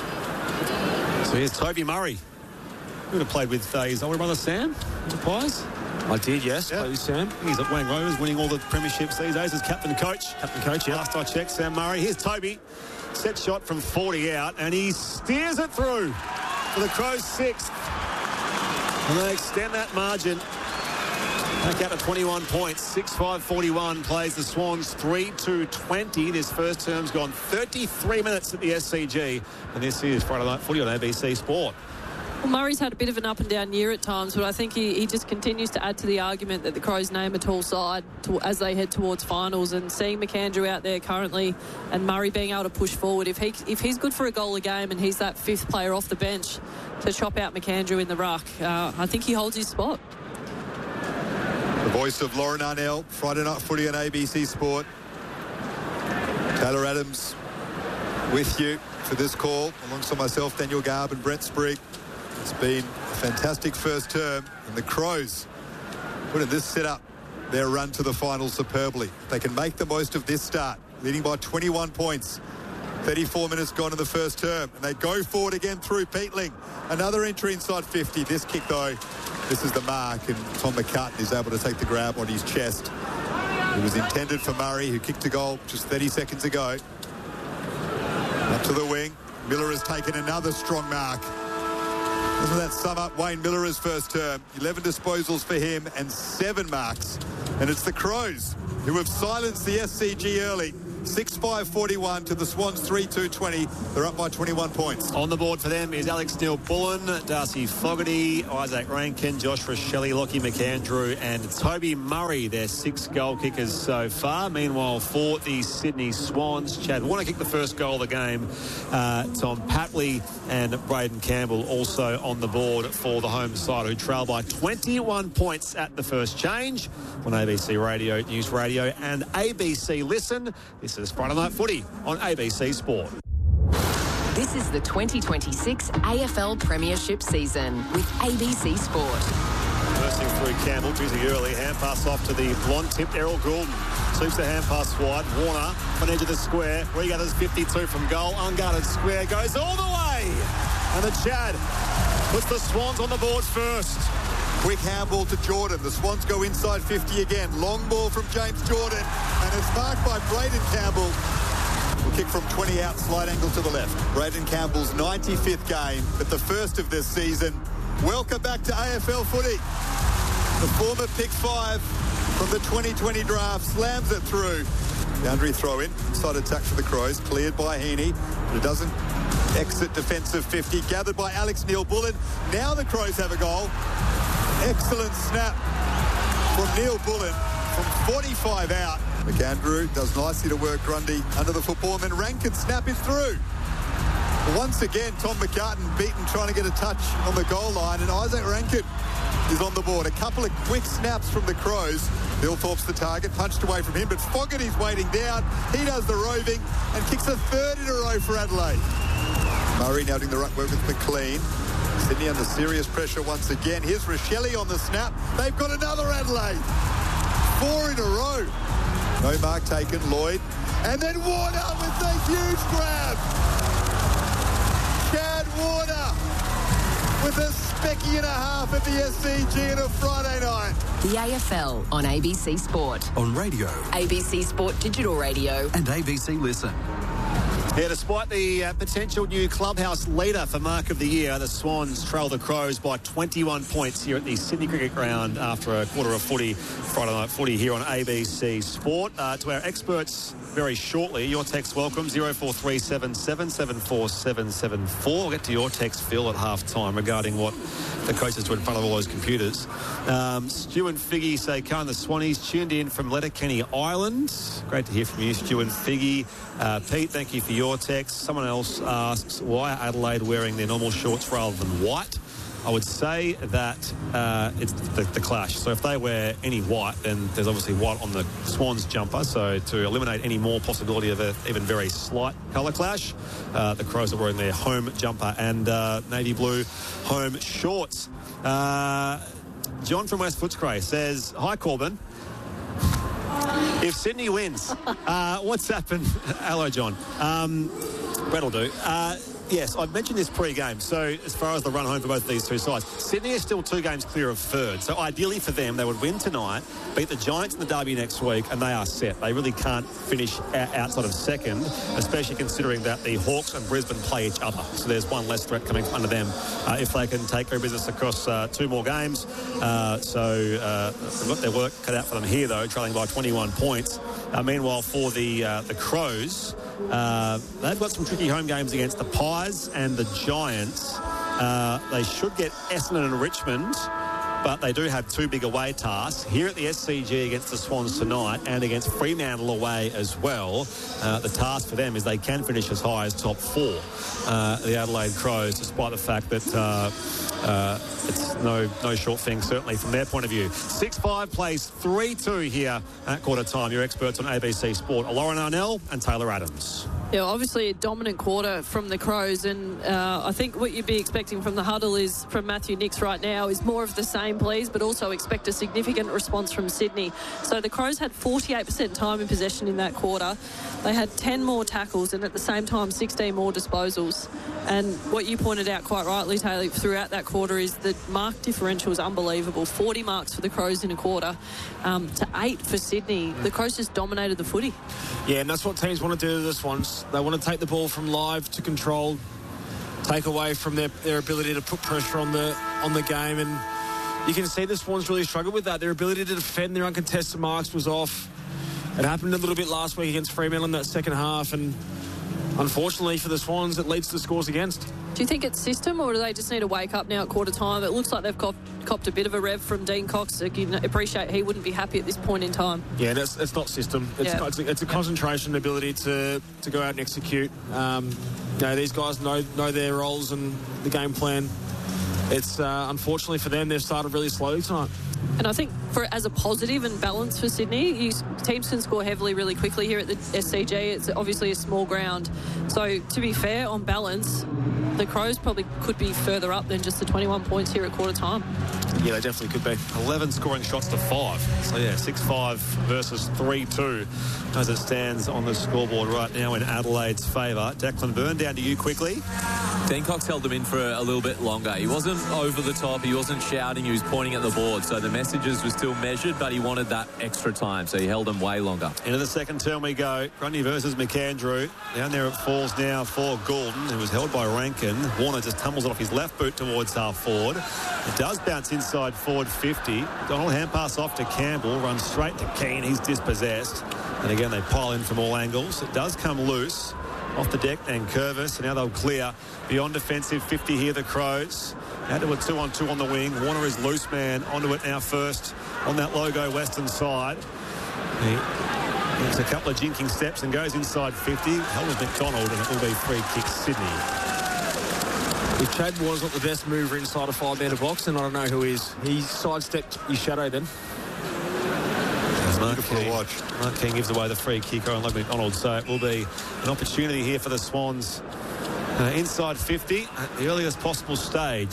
Speaker 1: So here's Toby Murray. Who would have played with uh, his older brother Sam in the Pies?
Speaker 3: I did, yes.
Speaker 1: Yeah.
Speaker 3: Played with Sam.
Speaker 1: He's at Wang Rovers, winning all the premierships these days as captain coach.
Speaker 3: Captain coach, yeah.
Speaker 1: Last I checked, Sam Murray. Here's Toby. Set shot from forty out, and he steers it through for the Crows' sixth. And they extend that margin back out to twenty-one points. six five forty-one plays the Swans three two twenty. This first term's gone thirty-three minutes at the S C G. And this is Friday Night Footy on A B C Sport.
Speaker 4: Well, Murray's had a bit of an up and down year at times, but I think he, he just continues to add to the argument that the Crows name a tall side to, as they head towards finals. And seeing McAndrew out there currently and Murray being able to push forward, if he if he's good for a goal a game and he's that fifth player off the bench to chop out McAndrew in the ruck, uh, I think he holds his spot.
Speaker 2: The voice of Lauren Arnell, Friday Night Footy on A B C Sport. Taylor Adams with you for this call, alongside myself, Daniel Garb and Brett Sprigg. It's been a fantastic first term, and the Crows put in this setup their run to the final superbly. They can make the most of this start, leading by twenty-one points. thirty-four minutes gone in the first term, and they go forward again through Peatling. Another entry inside fifty. This kick, though, This is the mark, and Tom McCartan is able to take the grab on his chest. It was intended for Murray, who kicked a goal just thirty seconds ago. Up to the wing. Miller has taken another strong mark. Doesn't that sum up Wayne Miller's first term? eleven disposals for him and seven marks. And it's the Crows who have silenced the S C G early. six five forty-one to the Swans three two twenty. They're up by twenty-one points.
Speaker 1: On the board for them is Alex Neil-Bullen, Darcy Fogarty, Isaac Rankin, Josh Rochelle, Lockie McAndrew and Toby Murray. Their six goal kickers so far. Meanwhile, for the Sydney Swans, Chad Warner kicked the first goal of the game. Uh, Tom Papley and Braden Campbell also on the board for the home side, who trail by twenty-one points at the first change. On A B C Radio, News Radio and A B C Listen. This is Friday Night Footy on A B C Sport.
Speaker 6: This is the twenty twenty-six A F L Premiership season with A B C Sport.
Speaker 1: Bursting through Campbell, busy early. Hand pass off to the blonde tip, Errol Goulden. Sweeps the hand pass wide. Warner on edge of the square. Regathers fifty-two from goal. Unguarded square goes all the way. And the Chad puts the Swans on the board first.
Speaker 2: Quick handball to Jordan. The Swans go inside fifty again. Long ball from James Jordan. And it's marked by Braden Campbell. We'll kick from twenty out, slide angle to the left. Braden Campbell's ninety-fifth game, but the first of this season. Welcome back to A F L footy. The former pick five from the twenty twenty draft slams it through. Boundary throw in. Side attack for the Crows. Cleared by Heaney. But it doesn't exit defensive fifty. Gathered by Alex Neil-Bullen. Now the Crows have a goal. Excellent snap from Neil-Bullen from forty-five out. McAndrew does nicely to work Grundy under the football, and then Rankin snap is through. Once again, Tom McCartan beaten trying to get a touch on the goal line, and Isaac Rankin is on the board. A couple of quick snaps from the Crows. Bill Thorpe's the target, punched away from him, but Fogarty's waiting down. He does the roving and kicks a third in a row for Adelaide. Murray now doing the ruck work with McLean. Sydney under serious pressure once again. Here's Rochelle on the snap. They've got another Adelaide. Four in a row. No mark taken. Lloyd. And then Warner with the huge grab. Chad Warner with a specky and a half at the S C G on a Friday night.
Speaker 6: The A F L on A B C Sport.
Speaker 7: On radio.
Speaker 6: A B C Sport Digital Radio.
Speaker 7: And A B C Listen.
Speaker 1: Yeah, despite the uh, potential new clubhouse leader for Mark of the Year, the Swans trail the Crows by twenty-one points here at the Sydney Cricket Ground after a quarter of footy, Friday Night Footy here on A B C Sport. Uh, to our experts very shortly, your text welcome, zero four three seven seven seven four seven seven four. We'll get to your text, Phil, at half-time regarding what the coaches do in front of all those computers. Um, Stu and Figgy say, Khan, the Swannies tuned in from Letterkenny Island. Great to hear from you, Stu and Figgy. Uh, Pete, thank you for your text. Someone else asks, why are Adelaide wearing their normal shorts rather than white? I would say that uh, it's the, the clash. So if they wear any white, then there's obviously white on the Swans jumper. So to eliminate any more possibility of a even very slight colour clash, uh, the Crows are wearing their home jumper and uh, navy blue home shorts. Uh, John from West Footscray says, hi, Corbin. If Sydney wins, uh, what's happened? Hello, John. Um, Brett will do. Uh, yes, I've mentioned this pre-game. So as far as the run home for both of these two sides, Sydney is still two games clear of third. So ideally for them, they would win tonight, beat the Giants in the derby next week, and they are set. They really can't finish outside of second, especially considering that the Hawks and Brisbane play each other. So there's one less threat coming under them uh, if they can take their business across uh, two more games. Uh, so uh, they've got their work cut out for them here, though, trailing by twenty-one points. Uh, meanwhile, for the uh, the Crows, uh, they've got some tricky home games against the Pies and the Giants. Uh, they should get Essendon and Richmond, but they do have two big away tasks here at the S C G against the Swans tonight and against Fremantle away as well. Uh, the task for them is they can finish as high as top four, uh, the Adelaide Crows, despite the fact that uh, uh, it's no no short thing, certainly from their point of view. six five plays three two here at quarter time. Your experts on A B C Sport, Lauren Arnell and Taylor Adams.
Speaker 4: Yeah, obviously a dominant quarter from the Crows, and uh, I think what you'd be expecting from the huddle is, from Matthew Nicks right now, is more of the same, please, but also expect a significant response from Sydney. So the Crows had forty-eight percent time in possession in that quarter. They had ten more tackles and at the same time sixteen more disposals. And what you pointed out quite rightly, Taylor, throughout that quarter is the mark differential is unbelievable. forty marks for the Crows in a quarter um, to eight for Sydney. The Crows just dominated the footy.
Speaker 3: Yeah, and that's what teams want to do to this one. They want to take the ball from live to control, take away from their, their ability to put pressure on the on the game. And you can see the Swans really struggled with that. Their ability to defend their uncontested marks was off. It happened a little bit last week against Fremantle in that second half, and unfortunately for the Swans, it leads to scores against.
Speaker 4: Do you think it's system, or do they just need to wake up now at quarter time? It looks like they've copped, copped a bit of a rev from Dean Cox. I can appreciate he wouldn't be happy at this point in time.
Speaker 3: Yeah, it's, it's not system. It's,
Speaker 4: yeah.
Speaker 3: it's, a, it's a concentration ability to, to go out and execute. Um, you know, these guys know know their roles and the game plan. It's uh, unfortunately for them, they've started really slowly tonight.
Speaker 4: And I think for as a positive and balance for Sydney, you, teams can score heavily really quickly here at the S C G. It's obviously a small ground. So to be fair, on balance, the Crows probably could be further up than just the twenty-one points here at quarter time.
Speaker 3: Yeah, they definitely could be.
Speaker 1: eleven scoring shots to five. So, yeah, six five versus three two as it stands on the scoreboard right now in Adelaide's favour. Declan Byrne, down to you quickly.
Speaker 5: Dean Cox held them in for a little bit longer. He wasn't over the top. He wasn't shouting. He was pointing at the board. So the messages were still measured, but he wanted that extra time. So he held them way longer.
Speaker 1: Into the second term we go. Grundy versus McAndrew. Down there it falls now for Goulden, who was held by Rankin. Warner just tumbles it off his left boot towards half forward. It does bounce inside forward fifty. Donald hand pass off to Campbell. Runs straight to Keane. He's dispossessed. And again, they pile in from all angles. It does come loose off the deck and Curvis. And now they'll clear beyond defensive fifty here, the Crows. Out to a two-on-two on the wing. Warner is loose man. Onto it now first on that logo western side. He makes a couple of jinking steps and goes inside fifty. Held with McDonald, and it will be free kick Sydney.
Speaker 3: If Chad Warner's not the best mover inside a five-metre box, then I don't know who is. He sidestepped his shadow then.
Speaker 1: Mark King. Watch. Mark King gives away the free kick on Ludwig McDonald, so it will be an opportunity here for the Swans uh, inside fifty at the earliest possible stage.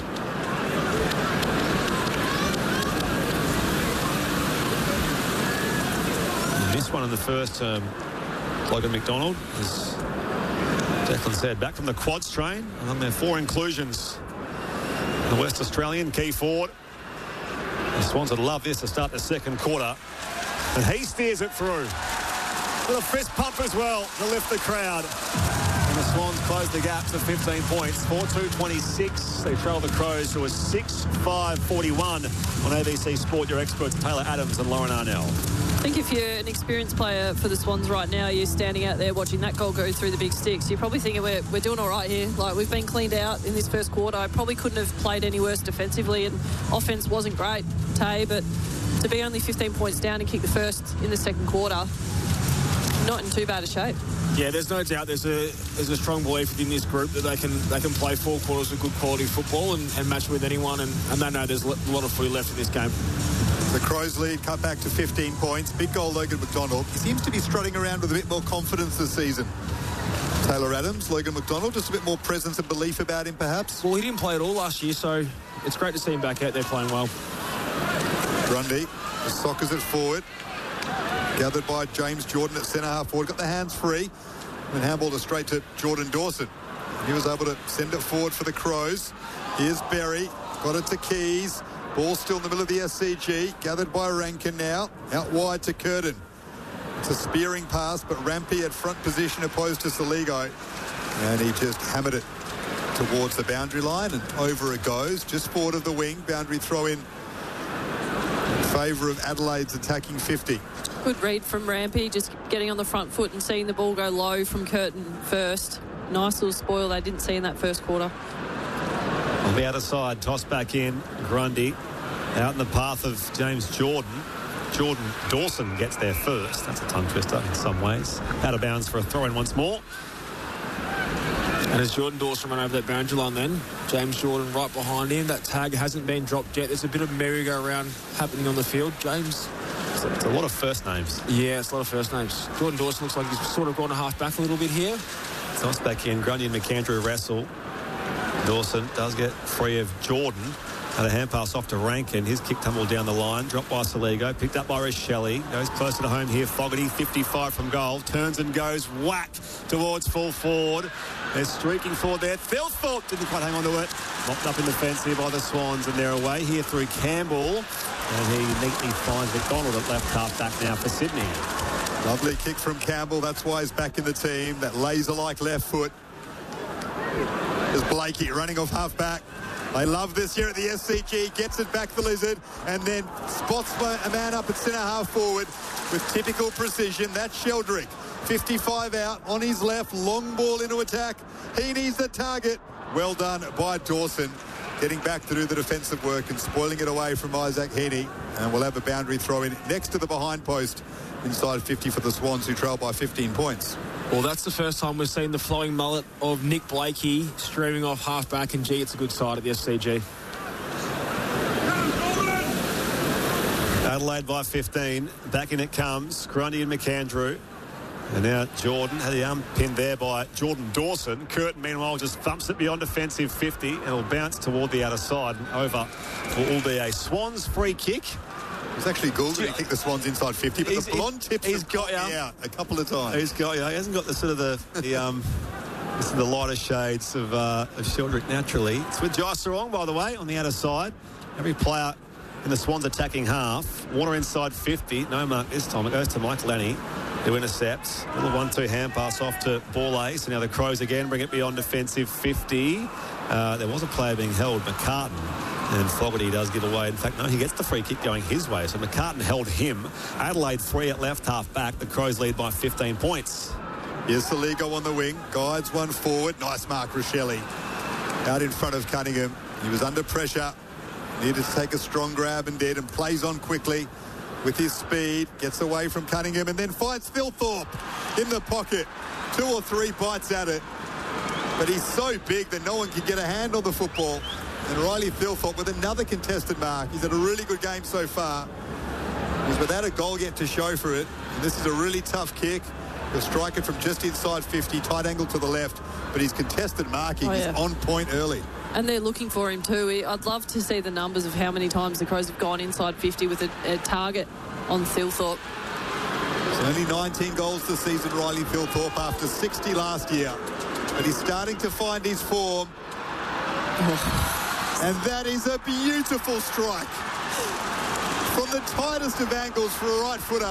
Speaker 1: Missed one in the first term. Logan McDonald, as Declan said, back from the quads train, and on their four inclusions. The West Australian key forward. The Swans would love this to start the second quarter. And he steers it through. With a fist pump as well to lift the crowd. And the Swans close the gap to fifteen points. four two twenty-six. They trail the Crows to a six five forty-one on A B C Sport. Your experts, Taylor Adams and Lauren Arnell.
Speaker 4: I think if you're an experienced player for the Swans right now, you're standing out there watching that goal go through the big sticks. You're probably thinking we're, we're doing all right here. Like, we've been cleaned out in this first quarter. I probably couldn't have played any worse defensively, and offense wasn't great, Tay, but to be only fifteen points down and kick the first in the second quarter, not in too bad a shape.
Speaker 3: Yeah, there's no doubt there's a there's a strong belief within this group that they can they can play four quarters of good quality football and, and match with anyone, and, and they know there's a lot of footy left in this game.
Speaker 2: The Crows lead cut back to fifteen points. Big goal, Logan McDonald. He seems to be strutting around with a bit more confidence this season. Taylor Adams, Logan McDonald, just a bit more presence and belief about him, perhaps.
Speaker 3: Well, he didn't play at all last year, so it's great to see him back out there playing well.
Speaker 2: Grundy, the Sockers at forward. Gathered by James Jordan at centre half forward. Got the hands free. And handballed it straight to Jordan Dawson. He was able to send it forward for the Crows. Here's Berry. Got it to Keys. Ball still in the middle of the S C G. Gathered by Rankin now. Out wide to Curtin. It's a spearing pass, but Rampy at front position opposed to Saligo. And he just hammered it towards the boundary line, and over it goes. Just forward of the wing. Boundary throw in in favour of Adelaide's attacking fifty.
Speaker 4: Good read from Rampy, just getting on the front foot and seeing the ball go low from Curtin first. Nice little spoil they didn't see in that first quarter.
Speaker 1: On the other side, toss back in. Grundy out in the path of James Jordan. Jordan Dawson gets there first. That's a tongue twister in some ways. Out of bounds for a throw in once more.
Speaker 3: And as Jordan Dawson ran over that boundary line then, James Jordan right behind him. That tag hasn't been dropped yet. There's a bit of merry-go-round happening on the field. James.
Speaker 1: So it's a lot of first names.
Speaker 3: Yeah, it's a lot of first names. Jordan Dawson looks like he's sort of gone a half back a little bit here.
Speaker 1: Toss back in. Grundy and McAndrew wrestle. Dawson does get free of Jordan. Had a hand pass off to Rankin. His kick tumbled down the line. Dropped by Saligo. Picked up by Rochelle. Goes closer to home here. Fogarty, fifty-five from goal. Turns and goes whack towards full forward. They're streaking forward there. Thilthorpe didn't quite hang on to it. Mopped up in defence here by the Swans, and they're away here through Campbell. And he neatly finds McDonald at left half back now for Sydney.
Speaker 2: Lovely kick from Campbell. That's why he's back in the team. That laser-like left foot. There's Blakey running off half back. They love this here at the S C G. Gets it back the Lizard and then spots a man up at centre half forward with typical precision. That's Sheldrick. fifty-five out on his left. Long ball into attack. He needs the target. Well done by Dawson. Getting back to do the defensive work and spoiling it away from Isaac Heaney. And we'll have a boundary throw in next to the behind post inside fifty for the Swans, who trail by fifteen points.
Speaker 3: Well, that's the first time we've seen the flowing mullet of Nick Blakey streaming off half-back, and gee, it's a good side at the S C G.
Speaker 1: Adelaide by fifteen. Back in it comes. Grundy and McAndrew. And now Jordan had the arm pinned there by Jordan Dawson. Curtin, meanwhile, just thumps it beyond defensive fifty and will bounce toward the outer side and over for will be a Swans free kick.
Speaker 2: It's actually Goulden who kicked the Swans inside fifty, but
Speaker 1: he's,
Speaker 2: the blonde tips
Speaker 1: he's
Speaker 2: have
Speaker 1: got
Speaker 2: got
Speaker 1: you
Speaker 2: out a couple of times.
Speaker 1: He's got you. He hasn't got the sort of the, the um this is the lighter shades of uh, of Sheldrick naturally. It's with Jai Sarong, by the way, on the outer side. Every player in the Swans attacking half. Warner inside fifty. No mark this time. It goes to Mike Lanny, who intercepts. A little one two hand pass off to Ball Ace. And now the Crows again bring it beyond defensive fifty. Uh, there was a player being held, McCartan. And Fogarty does give away. In fact, no, he gets the free kick going his way. So McCartan held him. Adelaide three at left half back. The Crows lead by fifteen points.
Speaker 2: Here's Saligo on the wing. Guides one forward. Nice mark, Rochelle. Out in front of Cunningham. He was under pressure. Needed to take a strong grab and did, and plays on quickly with his speed. Gets away from Cunningham and then finds Thilthorpe in the pocket. Two or three bites at it. But he's so big that no one can get a hand on the football. And Riley Thilthorpe with another contested mark. He's had a really good game so far. He's without a goal yet to show for it. And this is a really tough kick. He'll strike it from just inside fifty, tight angle to the left. But his contested marking oh, yeah. is on point early.
Speaker 4: And they're looking for him too. I'd love to see the numbers of how many times the Crows have gone inside fifty with a, a target on Thilthorpe.
Speaker 2: It's only nineteen goals this season, Riley Thilthorpe, after sixty last year. But he's starting to find his form. Oh. And that is a beautiful strike. From the tightest of angles for a right footer.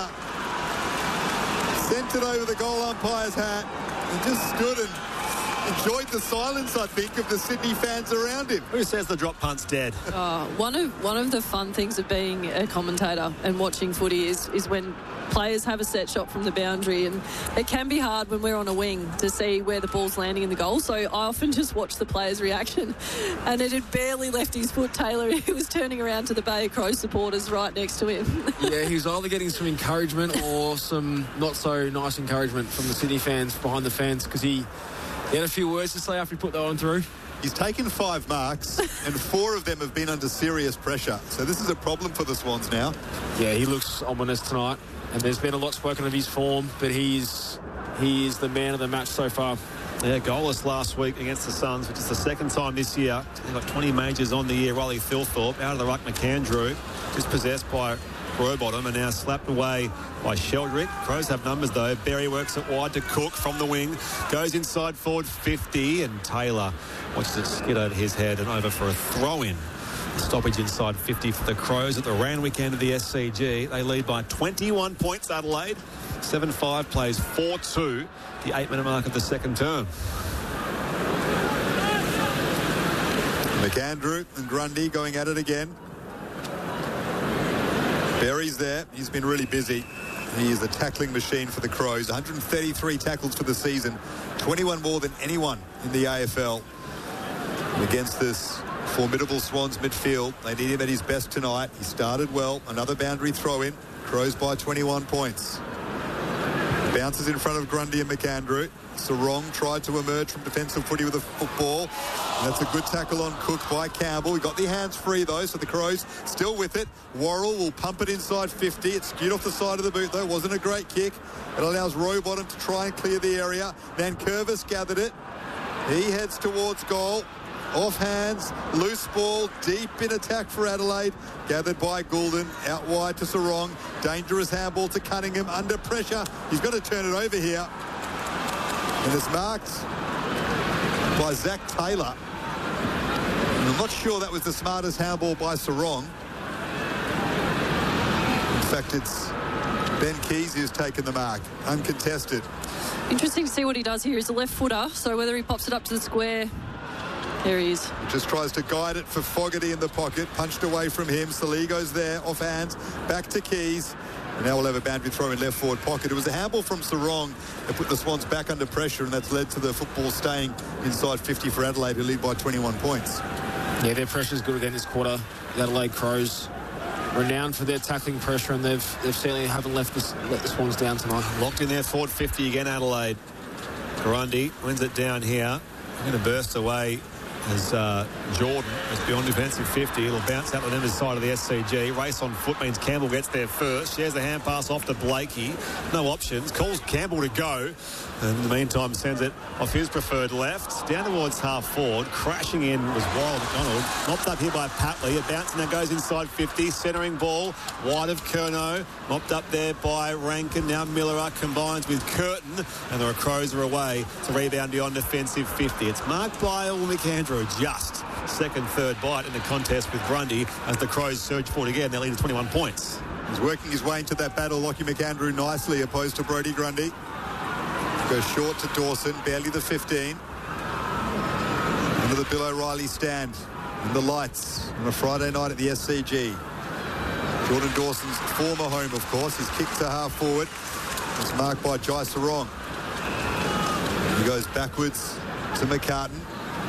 Speaker 2: Sent it over the goal umpire's hat and just stood and enjoyed the silence, I think, of the Sydney fans around him.
Speaker 1: Who says the drop punt's dead?
Speaker 4: Oh, one of one of the fun things of being a commentator and watching footy is, is when players have a set shot from the boundary, and it can be hard when we're on a wing to see where the ball's landing in the goal. So I often just watch the player's reaction, and it had barely left his foot. Taylor, he was turning around to the Bay of Crows supporters right next to him.
Speaker 3: Yeah, he was either getting some encouragement or some not so nice encouragement from the Sydney fans behind the fence, because he, he had a few words to say after he put that one through.
Speaker 2: He's taken five marks and four of them have been under serious pressure. So this is a problem for the Swans now.
Speaker 3: Yeah, he looks ominous tonight. And there's been a lot spoken of his form, but he's he is the man of the match so far.
Speaker 1: Yeah, goalless last week against the Suns, which is the second time this year. He's got twenty majors on the year. Riley Thilthorpe out of the ruck. McAndrew just possessed by Rowbottom and now slapped away by Sheldrick. Crows have numbers though. Berry works it wide to Cook from the wing. Goes inside forward fifty, and Taylor watches it skid over his head and over for a throw-in. Stoppage inside fifty for the Crows at the Randwick end of the S C G. They lead by twenty-one points, Adelaide. seven five plays four two, the eight-minute mark of the second term.
Speaker 2: McAndrew and Grundy going at it again. Berry's there. He's been really busy. He is a tackling machine for the Crows. one hundred thirty-three tackles for the season. twenty-one more than anyone in the A F L. Against this formidable Swans midfield, they need him at his best tonight. He started well. Another boundary throw in. Crows by twenty-one points. Bounces in front of Grundy and McAndrew. Sarong tried to emerge from defensive footy with a football. And that's a good tackle on Cook by Campbell. He got the hands free though, so the Crows still with it. Worrell will pump it inside fifty. It's skewed off the side of the boot though. Wasn't a great kick. It allows Rowbottom to try and clear the area. Van Curvis gathered it. He heads towards goal. off hands, loose ball, deep in attack for Adelaide. Gathered by Goulden, out wide to Sarong. Dangerous handball to Cunningham, under pressure. He's got to turn it over here. And it's marked by Zach Taylor. And I'm not sure that was the smartest handball by Sarong. In fact, it's Ben Keys who's taken the mark, uncontested.
Speaker 4: Interesting to see what he does here. He's a left footer, so whether he pops it up to the square, there he is.
Speaker 2: Just tries to guide it for Fogarty in the pocket, punched away from him. Saligo's there, off hands, back to Keys. And now we'll have a boundary throw in left forward pocket. It was a handball from Sarong that put the Swans back under pressure, and that's led to the football staying inside fifty for Adelaide, who lead by twenty-one points.
Speaker 3: Yeah, their pressure's good again this quarter. The Adelaide Crows, renowned for their tackling pressure, and they've they've certainly haven't left the, let the Swans down tonight.
Speaker 1: Locked in there, forward fifty again, Adelaide. Grundy wins it down here. Going to burst away as uh, Jordan is beyond defensive fifty. It'll bounce out on the side of the S C G. Race on foot means Campbell gets there first. Shares the hand pass off to Blakey. No options. Calls Campbell to go. And in the meantime sends it off his preferred left. Down towards half forward. Crashing in was Warren McDonald. Mopped up here by Patley. It bounces now goes inside fifty. Centering ball. Wide of Curnow. Mopped up there by Rankin. Now Miller combines with Curtin. And the Crows are away to rebound beyond defensive fifty. It's marked by Will McAndrew. Just second, third bite in the contest with Grundy as the Crows surge forward again. They lead to twenty-one points.
Speaker 2: He's working his way into that battle, Lockie McAndrew nicely, opposed to Brodie Grundy. Goes short to Dawson, barely the fifteen. Under the Bill O'Reilly stand in the lights on a Friday night at the S C G. Jordan Dawson's former home, of course. His kick to half forward. It's marked by Jai Sarong. He goes backwards to McCartan.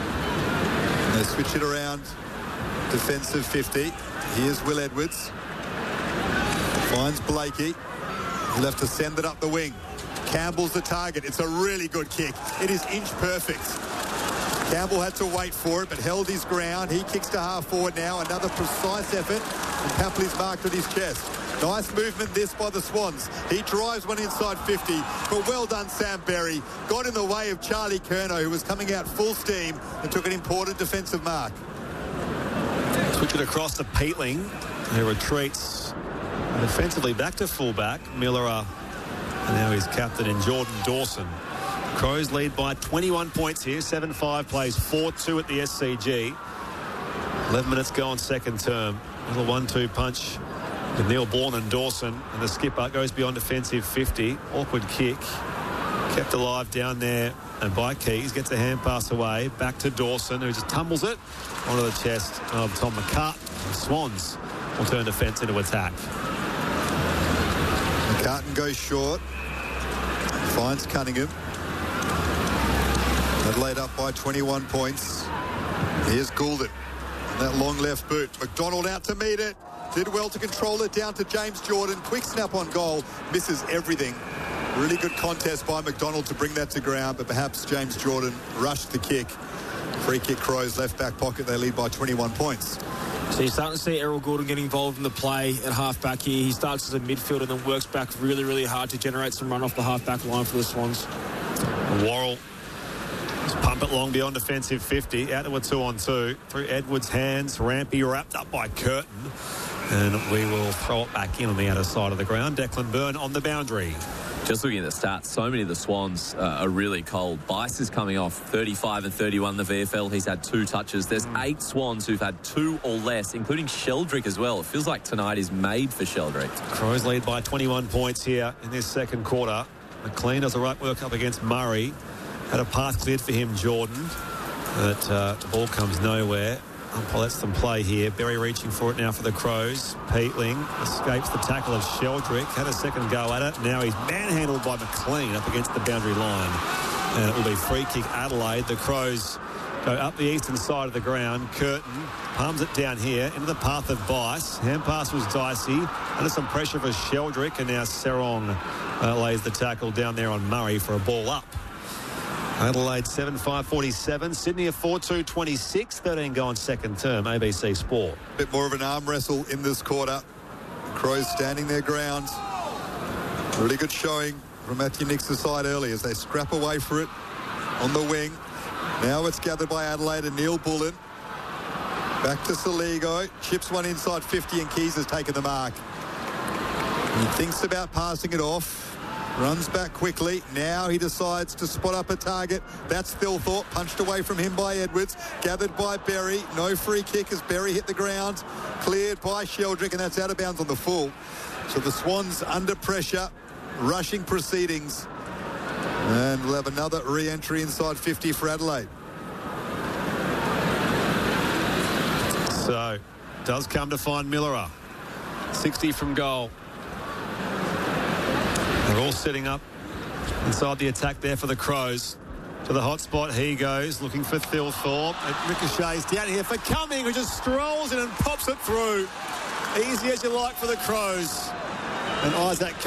Speaker 2: They switch it around. Defensive fifty. Here's Will Edwards. Finds Blakey. He'll have to send it up the wing. Campbell's the target. It's a really good kick. It is inch perfect. Campbell had to wait for it, but held his ground. He kicks to half forward now. Another precise effort. And Papley's marked on his chest. Nice movement this by the Swans. He drives one inside fifty, but well done Sam Berry. Got in the way of Charlie Curnow, who was coming out full steam and took an important defensive mark.
Speaker 1: Switch it across to Peatling, who retreats defensively back to fullback. Miller, and now he's captain in Jordan Dawson. Crows lead by twenty-one points here. seven five plays four two at the S C G. eleven minutes go on second term. Little one two punch with Neil Bourne and Dawson, and the skipper goes beyond defensive fifty. Awkward kick. Kept alive down there, and by Keys gets a hand pass away. Back to Dawson, who just tumbles it onto the chest of Tom McCartan. Swans will turn defence into attack.
Speaker 2: McCartan goes short. Finds Cunningham. Adelaide up by twenty-one points. Here's Goulden. That long left boot. McDonald out to meet it. Did well to control it down to James Jordan. Quick snap on goal. Misses everything. Really good contest by McDonald to bring that to ground, but perhaps James Jordan rushed the kick. Free kick Crows left back pocket. They lead by twenty-one points.
Speaker 3: So you're starting to see Errol Goulden get involved in the play at half-back here. He starts as a midfielder and then works back really, really hard to generate some run off the half-back line for the Swans.
Speaker 1: Worrell just pump it long beyond defensive fifty. Out to a two on two. Through Edwards' hands. Rampy wrapped up by Curtin. And we will throw it back in on the outer side of the ground. Declan Byrne on the boundary.
Speaker 5: Just looking at the stats, so many of the Swans uh, are really cold. Bice is coming off thirty-five and thirty-one in the V F L. He's had two touches. There's mm. eight Swans who've had two or less, including Sheldrick as well. It feels like tonight is made for Sheldrick.
Speaker 1: Crows lead by twenty-one points here in this second quarter. McLean does the right work up against Murray. Had a path cleared for him, Jordan. But uh, the ball comes nowhere. Umpire lets them play here. Berry reaching for it now for the Crows. Peatling escapes the tackle of Sheldrick. Had a second go at it. Now he's manhandled by McLean up against the boundary line. And it will be free kick Adelaide. The Crows go up the eastern side of the ground. Curtin palms it down here into the path of Bice. Hand pass was dicey. Under some pressure for Sheldrick. And now Serong uh, lays the tackle down there on Murray for a ball up. Adelaide seven five forty-seven. Sydney a four two twenty-six. thirteen go on second term. A B C Sport.
Speaker 2: Bit more of an arm wrestle in this quarter. Crows standing their ground. Really good showing from Matthew Nix's side early as they scrap away for it on the wing. Now it's gathered by Adelaide and Neil Bullen. Back to Soligo. Chips one inside fifty and Keys has taken the mark. He thinks about passing it off. Runs back quickly. Now he decides to spot up a target. That's Thilthorpe. Punched away from him by Edwards. Gathered by Berry. No free kick as Berry hit the ground. Cleared by Sheldrick, and that's out of bounds on the full. So the Swans under pressure. Rushing proceedings. And we'll have another re-entry inside fifty for Adelaide.
Speaker 1: So, does come to find Millerer. sixty from goal. They're all sitting up inside the attack there for the Crows. To the hot spot he goes, looking for Thilthorpe. It ricochets down here for Cumming, who just strolls in and pops it through. Easy as you like for the Crows. And Isaac